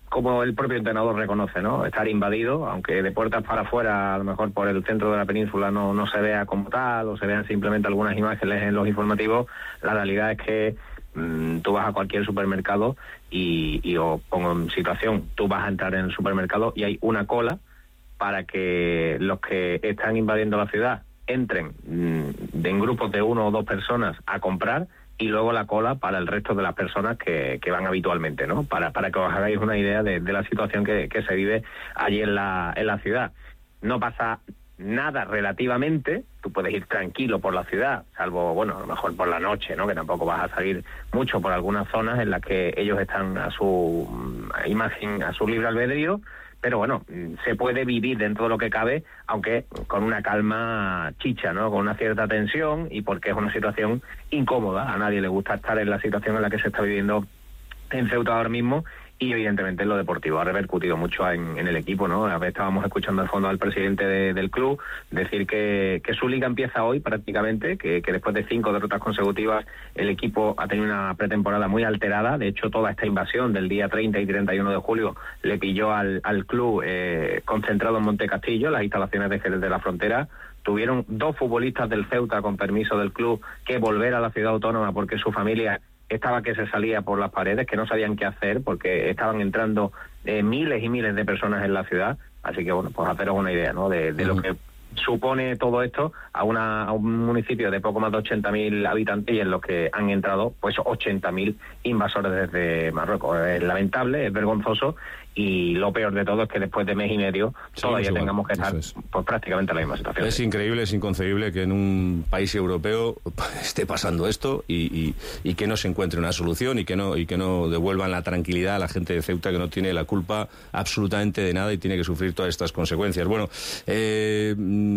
como el propio entrenador reconoce, ¿no? Estar invadido, aunque de puertas para afuera, a lo mejor por el centro de la península no, no se vea como tal, o se vean simplemente algunas imágenes en los informativos, la realidad es que mmm, tú vas a cualquier supermercado y, y os pongo en situación, tú vas a entrar en el supermercado y hay una cola para que los que están invadiendo la ciudad entren mmm, en grupos de uno o dos personas a comprar, y luego la cola para el resto de las personas que, que van habitualmente, ¿no? Para, para que os hagáis una idea de, de la situación que, que se vive allí en la, en la ciudad. No pasa nada relativamente, tú puedes ir tranquilo por la ciudad, salvo, bueno, a lo mejor por la noche, ¿no? Que tampoco vas a salir mucho por algunas zonas en las que ellos están a su imagen, a su libre albedrío, pero bueno, se puede vivir dentro de lo que cabe, aunque con una calma chicha, ¿no? Con una cierta tensión, y porque es una situación incómoda. A nadie le gusta estar en la situación en la que se está viviendo en Ceuta ahora mismo, y evidentemente en lo deportivo ha repercutido mucho en, en el equipo, ¿no? A ver, estábamos escuchando al fondo al presidente de, del club decir que, que su liga empieza hoy prácticamente, que, que después de cinco derrotas consecutivas el equipo ha tenido una pretemporada muy alterada. De hecho, toda esta invasión del día treinta y treinta y uno de julio le pilló al, al club eh, concentrado en Montecastillo, las instalaciones de Jerez de la Frontera. Tuvieron dos futbolistas del Ceuta con permiso del club que volver a la ciudad autónoma porque su familia estaba que se salía por las paredes, que no sabían qué hacer porque estaban entrando eh, miles y miles de personas en la ciudad. Así que, bueno, pues haceros una idea, ¿no? De, de uh-huh. lo que supone todo esto a, una, a un municipio de poco más de ochenta mil habitantes, y en los que han entrado pues ochenta mil invasores desde Marruecos. Es lamentable, es vergonzoso, y lo peor de todo es que después de mes y medio sí, todavía tengamos que estar es. pues prácticamente en la misma situación. Es increíble, es inconcebible que en un país europeo esté pasando esto y, y, y que no se encuentre una solución, y que no y que no devuelvan la tranquilidad a la gente de Ceuta, que no tiene la culpa absolutamente de nada y tiene que sufrir todas estas consecuencias. Bueno, eh,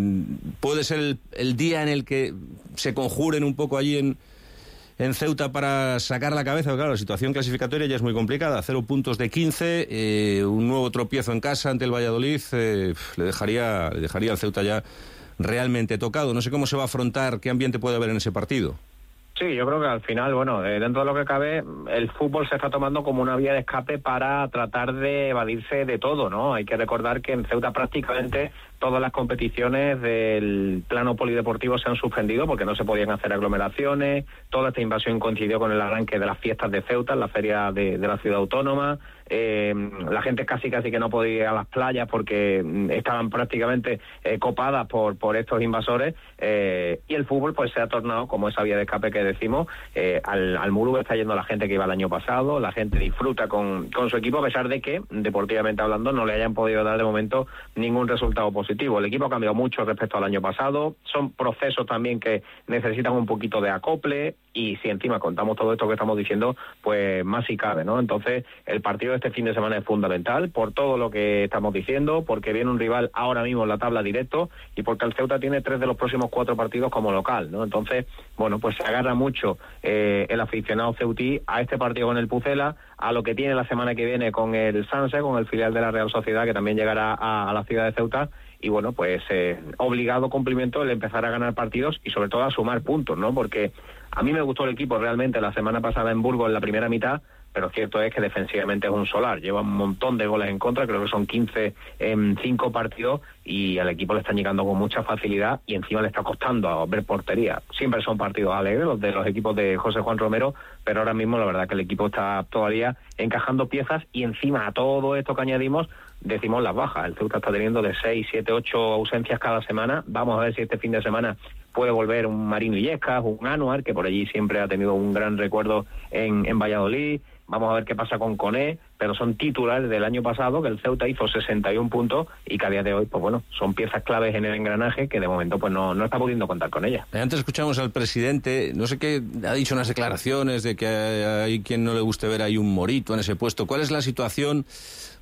puede ser el, el día en el que se conjuren un poco allí en en Ceuta para sacar la cabeza, porque claro, la situación clasificatoria ya es muy complicada. Cero puntos de quince, eh, un nuevo tropiezo en casa ante el Valladolid, eh, le dejaría le dejaría al Ceuta ya realmente tocado. No sé cómo se va a afrontar, qué ambiente puede haber en ese partido. Sí, yo creo que al final, bueno, eh, dentro de lo que cabe, el fútbol se está tomando como una vía de escape para tratar de evadirse de todo, ¿no? Hay que recordar que en Ceuta prácticamente todas las competiciones del plano polideportivo se han suspendido porque no se podían hacer aglomeraciones. Toda esta invasión coincidió con el arranque de las fiestas de Ceuta, en la feria de, de la ciudad autónoma. Eh, la gente casi casi que no podía ir a las playas porque estaban prácticamente eh, copadas por por estos invasores, eh, y el fútbol pues se ha tornado como esa vía de escape que decimos. eh, al, al Mulu está yendo la gente que iba el año pasado, la gente disfruta con, con su equipo, a pesar de que, deportivamente hablando, no le hayan podido dar de momento ningún resultado positivo. El equipo ha cambiado mucho respecto al año pasado, son procesos también que necesitan un poquito de acople, y si encima contamos todo esto que estamos diciendo, pues más si cabe, ¿no? Entonces, el partido de este fin de semana es fundamental por todo lo que estamos diciendo, porque viene un rival ahora mismo en la tabla directo, y porque el Ceuta tiene tres de los próximos cuatro partidos como local, ¿no? Entonces, bueno, pues se agarra mucho eh, el aficionado ceutí a este partido con el Pucela, a lo que tiene la semana que viene con el Sanse, con el filial de la Real Sociedad, que también llegará a, a la ciudad de Ceuta. Y bueno, pues eh, obligado cumplimiento el empezar a ganar partidos y sobre todo a sumar puntos, ¿no? Porque a mí me gustó el equipo realmente la semana pasada en Burgos en la primera mitad, pero cierto es que defensivamente es un solar, lleva un montón de goles en contra, creo que son quince en cinco partidos, y al equipo le están llegando con mucha facilidad y encima le está costando a ver portería. Siempre son partidos alegres los de los equipos de José Juan Romero, pero ahora mismo la verdad que el equipo está todavía encajando piezas, y encima a todo esto que añadimos decimos las bajas. El Ceuta está teniendo de seis, siete, ocho ausencias cada semana. Vamos a ver si este fin de semana puede volver un Marino Illescas, un Anuar, que por allí siempre ha tenido un gran recuerdo en, en Valladolid. Vamos a ver qué pasa con Coné, pero son titulares del año pasado, que el Ceuta hizo sesenta y un puntos, y que a día de hoy, pues bueno, son piezas claves en el engranaje que de momento pues no, no está pudiendo contar con ellas. Antes escuchamos al presidente, no sé qué, ha dicho unas declaraciones de que hay quien no le guste ver ahí un Morito en ese puesto. ¿Cuál es la situación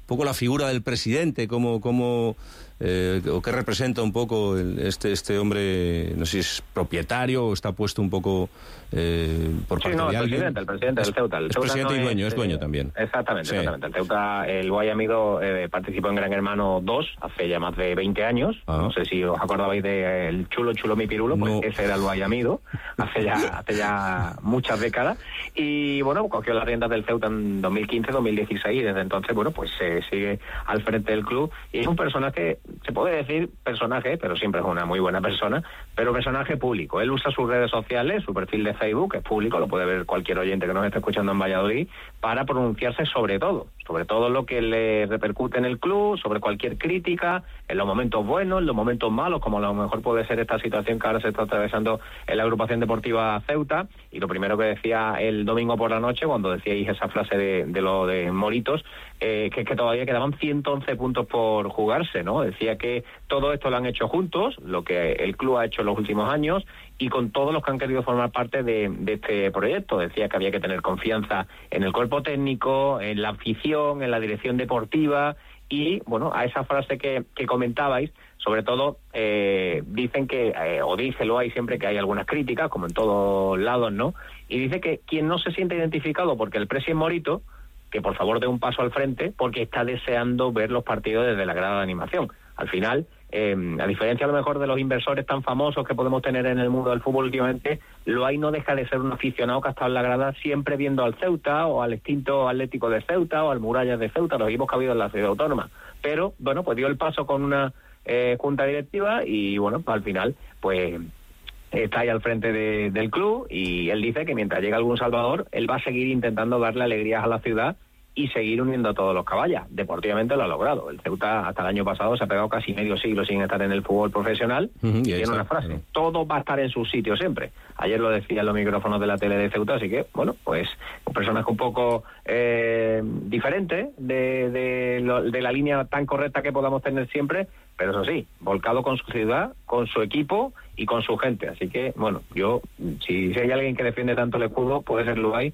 poco la figura del presidente, cómo, cómo eh, o qué representa un poco el, este este hombre, no sé si es propietario o está puesto un poco eh, por parte sí, no, de el alguien. Presidente, el presidente del Ceuta. El es Ceuta presidente no y dueño, es, es dueño eh, también. Exactamente, Sí. exactamente. El Ceuta, el Guayamido eh, participó en Gran Hermano dos hace ya más de veinte años. Ah. No sé si os acordabais del de Chulo Chulo Mi Pirulo, pues no. Ese era el Guayamido, hace ya, hace ya muchas décadas. Y bueno, cogió las riendas del Ceuta en dos mil quince, dos mil dieciséis, y desde entonces, bueno, pues se eh, sigue al frente del club. Y es un personaje, se puede decir personaje, pero siempre es una muy buena persona, pero personaje público. Él usa sus redes sociales, su perfil de Facebook, que es público, lo puede ver cualquier oyente que nos esté escuchando en Valladolid, para pronunciarse sobre todo, sobre todo lo que le repercute en el club, sobre cualquier crítica, en los momentos buenos, en los momentos malos, como a lo mejor puede ser esta situación que ahora se está atravesando en la agrupación deportiva Ceuta. Y lo primero que decía el domingo por la noche, cuando decíais esa frase de, de lo de Moritos, eh, que es que todavía quedaban ciento once puntos por jugarse, ¿no? Decía que todo esto lo han hecho juntos, lo que el club ha hecho en los últimos años, y con todos los que han querido formar parte de, de este proyecto. Decía que había que tener confianza en el cuerpo técnico, en la afición, en la dirección deportiva, y bueno, a esa frase que, que comentabais, sobre todo eh, dicen que, eh, o dícelo hay siempre que hay algunas críticas, como en todos lados, ¿no? Y dice que quien no se siente identificado porque el presi es Morito, que por favor dé un paso al frente, porque está deseando ver los partidos desde la grada de animación. Al final, eh, a diferencia a lo mejor de los inversores tan famosos que podemos tener en el mundo del fútbol últimamente, Loay no deja de ser un aficionado que ha estado en la grada siempre viendo al Ceuta, o al extinto Atlético de Ceuta, o al Murallas de Ceuta, los equipos que ha habido en la ciudad autónoma. Pero, bueno, pues dio el paso con una eh, junta directiva y, bueno, al final, pues está ahí al frente de, del club, y él dice que mientras llegue algún salvador, él va a seguir intentando darle alegrías a la ciudad y seguir uniendo a todos los caballos. Deportivamente lo ha logrado. El Ceuta hasta el año pasado se ha pegado casi medio siglo sin estar en el fútbol profesional, uh-huh, y tiene está, una frase, claro. Todo va a estar en su sitio siempre. Ayer lo decía en los micrófonos de la tele de Ceuta, así que, bueno, pues un personaje un poco eh, diferente de, de, lo, de la línea tan correcta que podamos tener siempre, pero eso sí, volcado con su ciudad, con su equipo y con su gente. Así que, bueno, yo, si, si hay alguien que defiende tanto el escudo, puede ser Loay.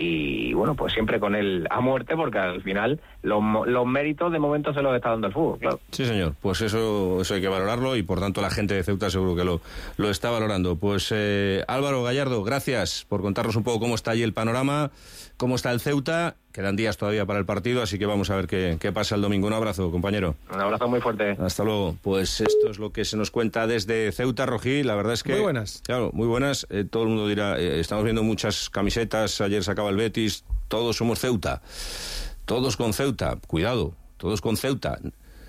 Y bueno, pues siempre con él a muerte, porque al final los, los méritos de momento se los está dando el fútbol, claro. Sí, señor, pues eso eso hay que valorarlo, y por tanto la gente de Ceuta seguro que lo, lo está valorando. Pues eh, Álvaro Gallardo, gracias por contarnos un poco cómo está allí el panorama, cómo está el Ceuta. Quedan días todavía para el partido, así que vamos a ver qué, qué pasa el domingo. Un abrazo, compañero. Un abrazo muy fuerte. Hasta luego. Pues esto es lo que se nos cuenta desde Ceuta, Rojí. La verdad es que... Muy buenas. Claro, muy buenas. Eh, todo el mundo dirá, eh, estamos viendo muchas camisetas, ayer sacaba el Betis, todos somos Ceuta. Todos con Ceuta. Cuidado, todos con Ceuta.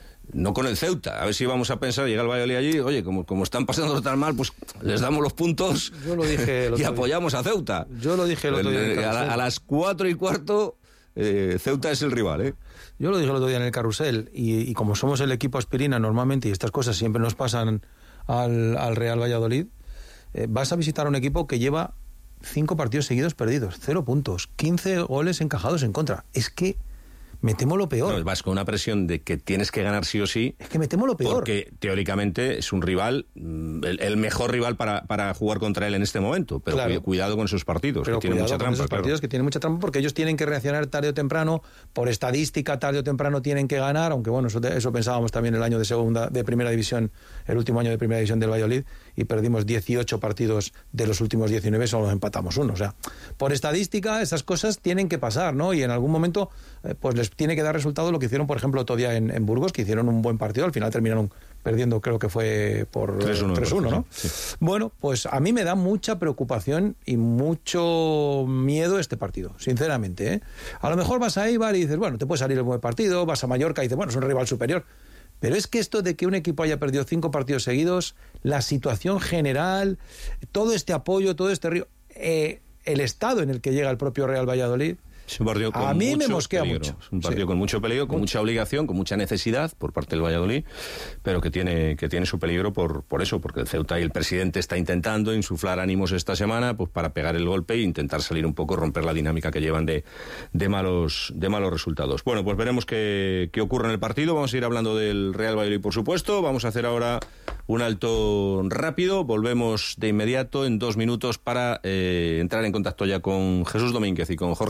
No con el Ceuta. A ver si vamos a pensar, llega el Valladolid allí, oye, como, como están pasando tan mal, pues les damos los puntos. Yo lo dije el otro y apoyamos día. a Ceuta. Yo lo dije el otro día. El, a, la, a las cuatro y cuarto... Eh, Ceuta es el rival, ¿eh? Yo lo dije el otro día en el carrusel, y, y como somos el equipo aspirina normalmente, y estas cosas siempre nos pasan al, al Real Valladolid, eh, vas a visitar a un equipo que lleva cinco partidos seguidos perdidos, cero puntos, quince goles encajados en contra. Es que me temo lo peor. No, vas con una presión de que tienes que ganar sí o sí. Es que me temo lo peor. Porque teóricamente es un rival, el, el mejor rival para, para jugar contra él en este momento. Pero claro, cuidado con esos partidos, pero que tienen mucha trampa. Esos partidos claro. que tienen mucha trampa, porque ellos tienen que reaccionar tarde o temprano. Por estadística, tarde o temprano tienen que ganar. Aunque bueno, eso, eso pensábamos también el año de segunda, de primera división, el último año de primera división del Valladolid, y perdimos dieciocho partidos de los últimos diecinueve, solo los empatamos uno. O sea, por estadística, esas cosas tienen que pasar, ¿no? Y en algún momento, eh, pues les tiene que dar resultado lo que hicieron, por ejemplo, otro día en, en Burgos, que hicieron un buen partido, al final terminaron perdiendo, creo que fue por tres uno, ¿no? Sí. Bueno, pues a mí me da mucha preocupación y mucho miedo este partido, sinceramente, ¿eh? A lo mejor vas a Eibar y dices, bueno, te puede salir el buen partido, vas a Mallorca y dices, bueno, es un rival superior. Pero es que esto de que un equipo haya perdido cinco partidos seguidos, la situación general, todo este apoyo, todo este río, eh, el estado en el que llega el propio Real Valladolid, es un partido con a mí mucho me mosquea peligro. mucho. Es un partido sí. con mucho peligro, con mucha obligación, con mucha necesidad por parte del Valladolid, pero que tiene que tiene su peligro por por eso, porque el Ceuta y el presidente está intentando insuflar ánimos esta semana, pues para pegar el golpe e intentar salir un poco, romper la dinámica que llevan de, de malos de malos resultados. Bueno, pues veremos qué, qué ocurre en el partido. Vamos a ir hablando del Real Valladolid, por supuesto. Vamos a hacer ahora un alto rápido. Volvemos de inmediato en dos minutos para eh, entrar en contacto ya con Jesús Domínguez y con Jorge Escorial,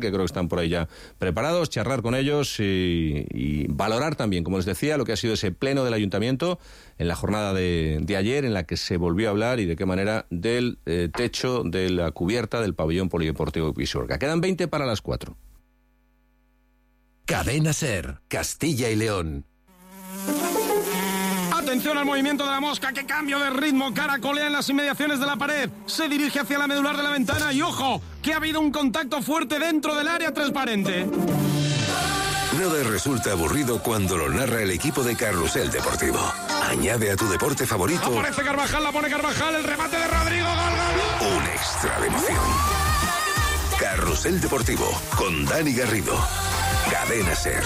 que creo que están por ahí ya preparados, charlar con ellos y, y valorar también, como les decía, lo que ha sido ese pleno del Ayuntamiento en la jornada de, de ayer, en la que se volvió a hablar y de qué manera del eh, techo, de la cubierta del pabellón polideportivo Pisuerga. Quedan veinte para las cuatro. Cadena SER, Castilla y León. Atención al movimiento de la mosca, que cambio de ritmo, caracolea en las inmediaciones de la pared, se dirige hacia la medular de la ventana y ojo, que ha habido un contacto fuerte dentro del área transparente. Nada resulta aburrido cuando lo narra el equipo de Carrusel Deportivo. Añade a tu deporte favorito. Aparece Carvajal, la pone Carvajal, el remate de Rodrigo, gol, gol. Un extra de emoción. Carrusel Deportivo, con Dani Garrido. Cadena SER.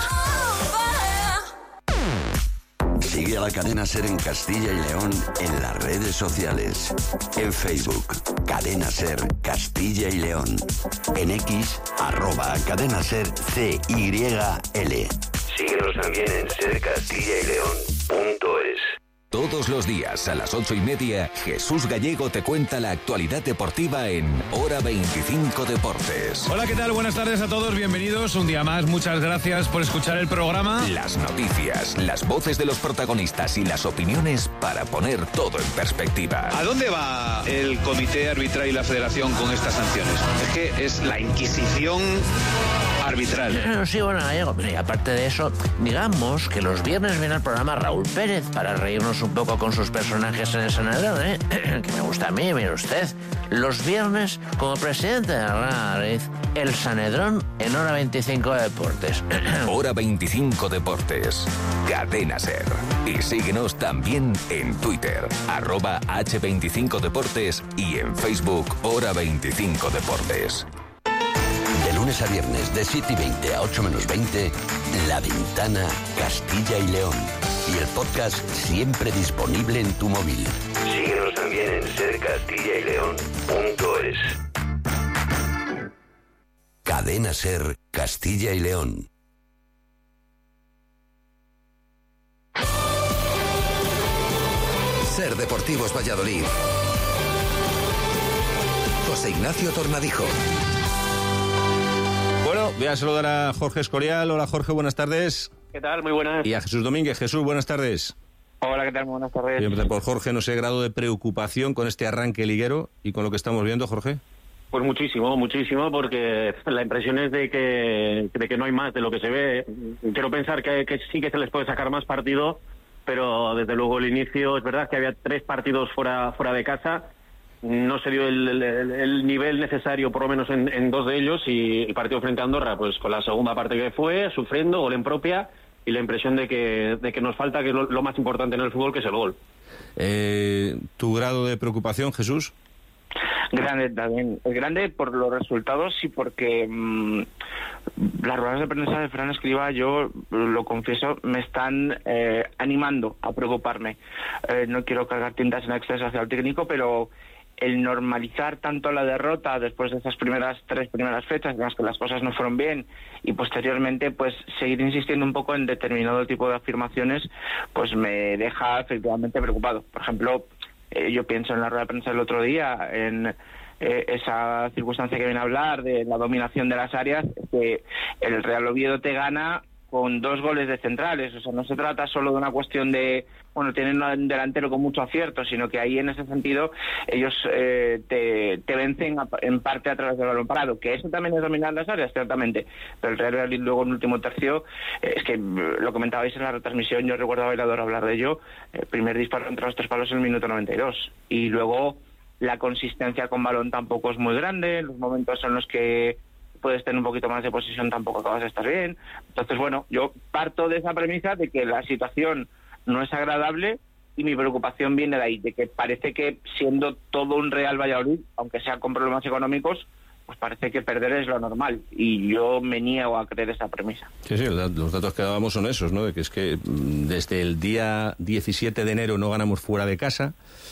Sigue a la Cadena SER en Castilla y León en las redes sociales. En Facebook, Cadena SER Castilla y León. En X, arroba Cadena SER C Y L. Síguenos también en ser castilla y león punto es. Todos los días a las ocho y media, Jesús Gallego te cuenta la actualidad deportiva en Hora veinticinco Deportes. Hola, ¿qué tal? Buenas tardes a todos, bienvenidos un día más. Muchas gracias por escuchar el programa. Las noticias, las voces de los protagonistas y las opiniones para poner todo en perspectiva. ¿A dónde va el comité arbitral y la federación con estas sanciones? Es que es la Inquisición arbitral. Sí, bueno, Gallego, y aparte de eso, digamos que los viernes viene al programa Raúl Pérez para reírnos un poco con sus personajes en el Sanedrón, ¿eh? Que me gusta a mí, mire usted. Los viernes, como presidente de la Real Madrid, el Sanedrón en Hora veinticinco Deportes. Hora veinticinco Deportes. Cadena SER. Y síguenos también en Twitter, arroba hache veinticinco Deportes y en Facebook, Hora veinticinco Deportes. De lunes a viernes, de siete y veinte a ocho menos veinte, La Ventana, Castilla y León. Y el podcast siempre disponible en tu móvil. Síguenos también en ser castilla y león punto es. Cadena SER Castilla y León. SER Deportivos Valladolid. José Ignacio Tornadijo. Bueno, voy a saludar a Jorge Escorial. Hola, Jorge, buenas tardes. ¿Qué tal? Muy buenas. Y a Jesús Domínguez. Jesús, buenas tardes. Hola, ¿qué tal? Muy buenas tardes. Voy a empezar por Jorge. No sé, grado de preocupación con este arranque liguero y con lo que estamos viendo, Jorge. Pues muchísimo, muchísimo, porque la impresión es de que, de que no hay más de lo que se ve. Quiero pensar que, que sí que se les puede sacar más partido, pero desde luego el inicio, es verdad que había tres partidos fuera, fuera de casa. No se dio el, el, el nivel necesario, por lo menos en, en dos de ellos, y el partido frente a Andorra, pues con la segunda parte que fue, sufriendo, gol en propia, y la impresión de que, de que nos falta, que es lo, lo más importante en el fútbol, que es el gol. Eh, ¿Tu grado de preocupación, Jesús? Grande también. Es grande por los resultados y porque mmm, las ruedas de prensa de Fran Escribá, yo lo confieso, me están eh, animando a preocuparme. Eh, no quiero cargar tintas en exceso hacia el técnico, pero el normalizar tanto la derrota después de esas primeras tres primeras fechas en las que las cosas no fueron bien y posteriormente pues seguir insistiendo un poco en determinado tipo de afirmaciones, pues me deja efectivamente preocupado. Por ejemplo, eh, yo pienso en la rueda de prensa del otro día, en eh, esa circunstancia que viene a hablar de la dominación de las áreas, que el Real Oviedo te gana con dos goles de centrales. O sea, no se trata solo de una cuestión de, bueno, tienen un delantero con mucho acierto, sino que ahí en ese sentido ellos eh, te, te vencen a, en parte a través del balón parado, que eso también es dominar las áreas, ciertamente, pero el Real Madrid luego en el último tercio, eh, es que lo comentabais en la retransmisión, yo recuerdo a Bailador hablar de ello, el eh, primer disparo entre los tres palos en el minuto noventa y dos, y luego la consistencia con balón tampoco es muy grande, los momentos en los que puedes tener un poquito más de posesión tampoco acabas de estar bien. Entonces, bueno, yo parto de esa premisa de que la situación no es agradable y mi preocupación viene de ahí, de que parece que siendo todo un Real Valladolid, aunque sea con problemas económicos, pues parece que perder es lo normal y yo me niego a creer esa premisa. Sí, sí, los datos que dábamos son esos, ¿no? De que es que desde el día diecisiete de enero no ganamos fuera de casa.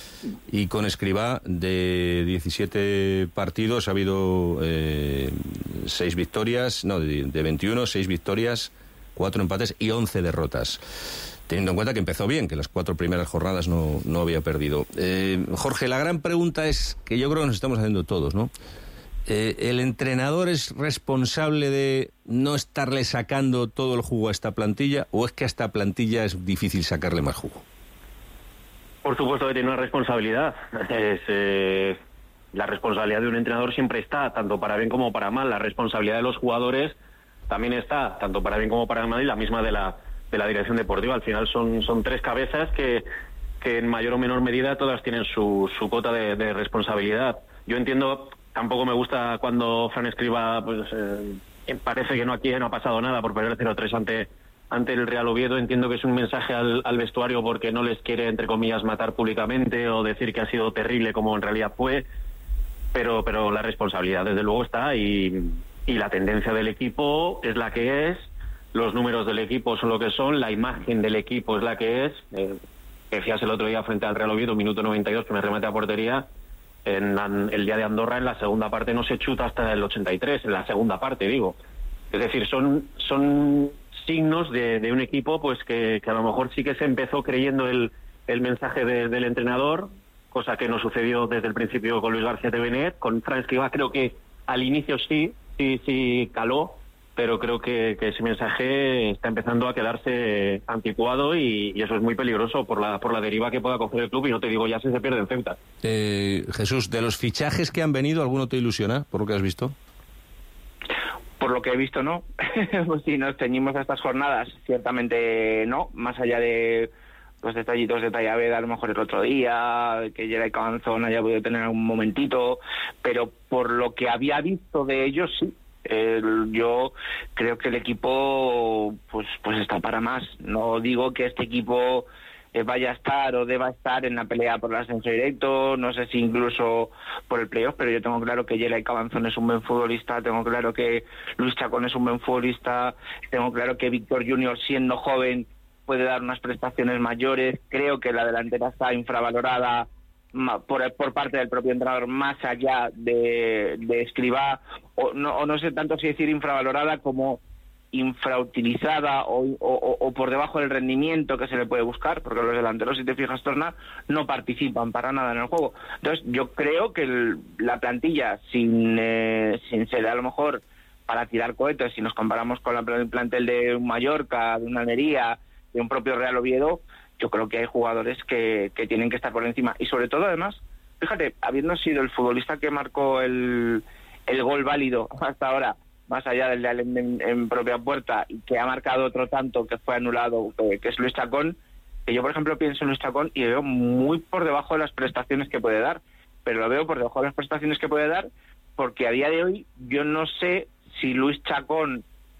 Y con Escribá, de diecisiete partidos, ha habido eh, seis victorias, no, de, de veintiuno, seis victorias, cuatro empates y once derrotas. Teniendo en cuenta que empezó bien, que las cuatro primeras jornadas no, no había perdido. Eh, Jorge, la gran pregunta es, que yo creo que nos estamos haciendo todos, ¿no? Eh, ¿El entrenador es responsable de no estarle sacando todo el jugo a esta plantilla o es que a esta plantilla es difícil sacarle más jugo? Por supuesto que tiene una responsabilidad. Es, eh, la responsabilidad de un entrenador siempre está, tanto para bien como para mal. La responsabilidad de los jugadores también está, tanto para bien como para mal, y la misma de la, de la dirección deportiva. Al final son, son tres cabezas que, que en mayor o menor medida todas tienen su, su cuota de, de responsabilidad. Yo entiendo... Tampoco me gusta cuando Fran Escribá, pues eh, parece que no aquí no ha pasado nada por perder cero tres ante ante el Real Oviedo. Entiendo que es un mensaje al, al vestuario porque no les quiere, entre comillas, matar públicamente o decir que ha sido terrible como en realidad fue, pero pero la responsabilidad desde luego está y, y la tendencia del equipo es la que es, los números del equipo son lo que son, la imagen del equipo es la que es. Eh, decías el otro día frente al Real Oviedo, minuto noventa y dos, que me remate a portería. En el día de Andorra, en la segunda parte, no se chuta hasta el ochenta y tres, en la segunda parte, digo. Es decir, son son signos de, de un equipo pues que, que a lo mejor sí que se empezó creyendo el, el mensaje de, del entrenador, cosa que no sucedió desde el principio con Luis García Tevenet. Con Fran Escribá creo que al inicio sí, sí, sí caló, pero creo que, que ese mensaje está empezando a quedarse anticuado y, y eso es muy peligroso por la por la deriva que pueda coger el club, y no te digo ya si se pierde en Ceuta. Eh, Jesús, de los fichajes que han venido, ¿alguno te ilusiona por lo que has visto? Por lo que he visto, no. Pues si nos ceñimos a estas jornadas, ciertamente no, más allá de los detallitos de Tallaveda, a lo mejor el otro día, que Geray Cabanzón haya podido tener algún momentito, pero por lo que había visto de ellos, sí. El, yo creo que el equipo pues pues está para más. No digo que este equipo eh, vaya a estar o deba estar en la pelea por el ascenso directo, no sé si incluso por el playoff, pero yo tengo claro que Geray Cabanzón es un buen futbolista, tengo claro que Luis Chacón es un buen futbolista, tengo claro que Víctor Junior, siendo joven, puede dar unas prestaciones mayores. Creo que la delantera está infravalorada Por, por parte del propio entrenador, más allá de, de Escribá, o no, o no sé tanto si decir infravalorada como infrautilizada o, o, o por debajo del rendimiento que se le puede buscar, porque los delanteros, si te fijas, Torna, no participan para nada en el juego. Entonces yo creo que el, la plantilla, sin, eh, sin ser a lo mejor para tirar cohetes, si nos comparamos con la, el plantel de un Mallorca, de una Almería, de un propio Real Oviedo, yo creo que hay jugadores que, que tienen que estar por encima. Y sobre todo, además, fíjate, habiendo sido el futbolista que marcó el, el gol válido hasta ahora, más allá del de en, en, en propia puerta, y que ha marcado otro tanto que fue anulado, que, que es Luis Chacón, que yo, por ejemplo, pienso en Luis Chacón y veo muy por debajo de las prestaciones que puede dar. Pero lo veo por debajo de las prestaciones que puede dar porque a día de hoy yo no sé si Luis Chacón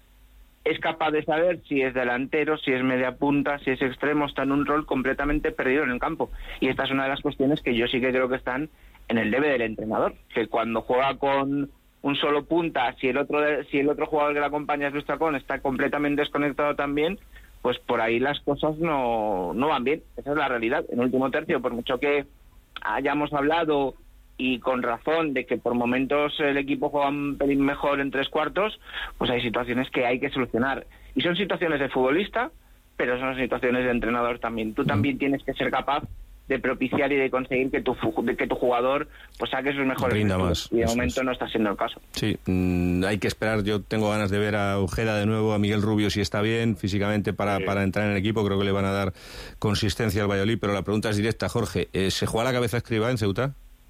es capaz de saber si es delantero, si es media punta, si es extremo, está en un rol completamente perdido en el campo. Y esta es una de las cuestiones que yo sí que creo que están en el debe del entrenador, que cuando juega con un solo punta, si el otro si el otro jugador que le acompaña es Luis Chacón, está completamente desconectado también, pues por ahí las cosas no, no van bien. Esa es la realidad. En el último tercio, por mucho que hayamos hablado, y con razón, de que por momentos el equipo juega un pelín mejor en tres cuartos, pues hay situaciones que hay que solucionar. Y son situaciones de futbolista, pero son situaciones de entrenador también. Tú también tienes que ser capaz de propiciar y de conseguir que tu de que tu jugador pues saque sus mejores Rinda más. Y de Eso momento es. no está siendo el caso. Sí, mmm, hay que esperar. Yo tengo ganas de ver a Ojeda de nuevo, a Miguel Rubio si está bien físicamente para, sí. para entrar en el equipo. Creo que le van a dar consistencia al Valladolid, pero la pregunta es directa, Jorge. ¿eh, ¿Se juega la cabeza Escribá en Ceuta?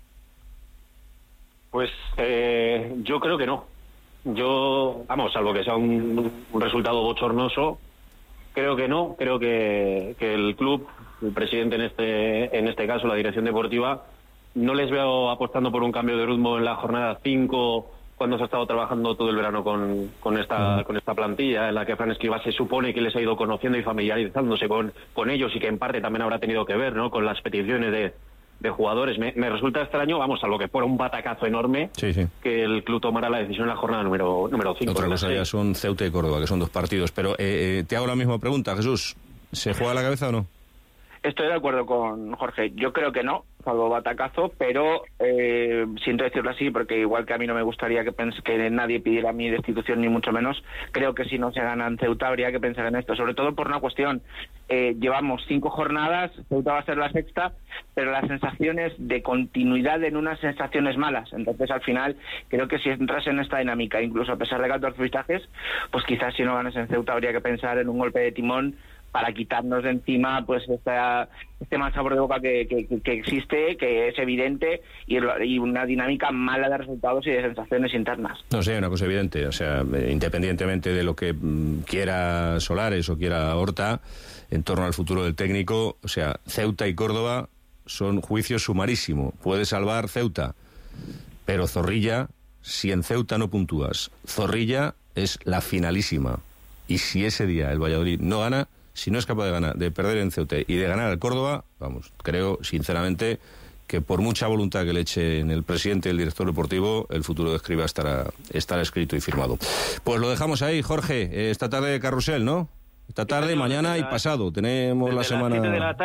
Pues eh, yo creo que no. Yo, vamos, salvo que sea un, un resultado bochornoso, creo que no. Creo que, que el club, el presidente en este en este caso, la dirección deportiva, no les veo apostando por un cambio de ritmo en la jornada cinco, cuando se ha estado trabajando todo el verano con, con esta uh-huh. con esta plantilla, en la que Fran Escribá se supone que les ha ido conociendo y familiarizándose con, con ellos, y que en parte también habrá tenido que ver, ¿no?, con las peticiones de de jugadores. Me, me resulta extraño, vamos, a lo que fuera un batacazo enorme, sí, sí. que el club tomara la decisión en la jornada número número cinco. Otra cosa ya son Ceuta y Córdoba, que son dos partidos. Pero eh, eh, te hago la misma pregunta, Jesús. ¿Se juega la cabeza o no? Estoy de acuerdo con Jorge. Yo creo que no, salvo batacazo, pero eh, siento decirlo así porque igual que a mí no me gustaría que, pens- que nadie pidiera mi destitución ni mucho menos, creo que si no se gana en Ceuta habría que pensar en esto, sobre todo por una cuestión. Eh, llevamos cinco jornadas, Ceuta va a ser la sexta, pero las sensaciones de continuidad en unas sensaciones malas. Entonces al final creo que si entras en esta dinámica, incluso a pesar de catorce fichajes, pues quizás si no ganas en Ceuta habría que pensar en un golpe de timón para quitarnos de encima pues esta, este mal sabor de boca que, que, que existe, que es evidente, y, y una dinámica mala de resultados y de sensaciones internas. No sé, una cosa evidente, o sea, independientemente de lo que mm, quiera Solares o quiera Horta en torno al futuro del técnico, o sea, Ceuta y Córdoba son juicio sumarísimo. Puede salvar Ceuta, pero Zorrilla, si en Ceuta no puntúas, Zorrilla es la finalísima. Y si ese día el Valladolid no gana, si no es capaz de ganar, de perder en Ceuta y de ganar al Córdoba, vamos, creo sinceramente que por mucha voluntad que le echen el presidente y el director deportivo, el futuro de Escribá estará, estará escrito y firmado. Pues lo dejamos ahí, Jorge. Esta tarde carrusel, ¿no? Esta tarde, mañana y pasado. Tenemos la semana...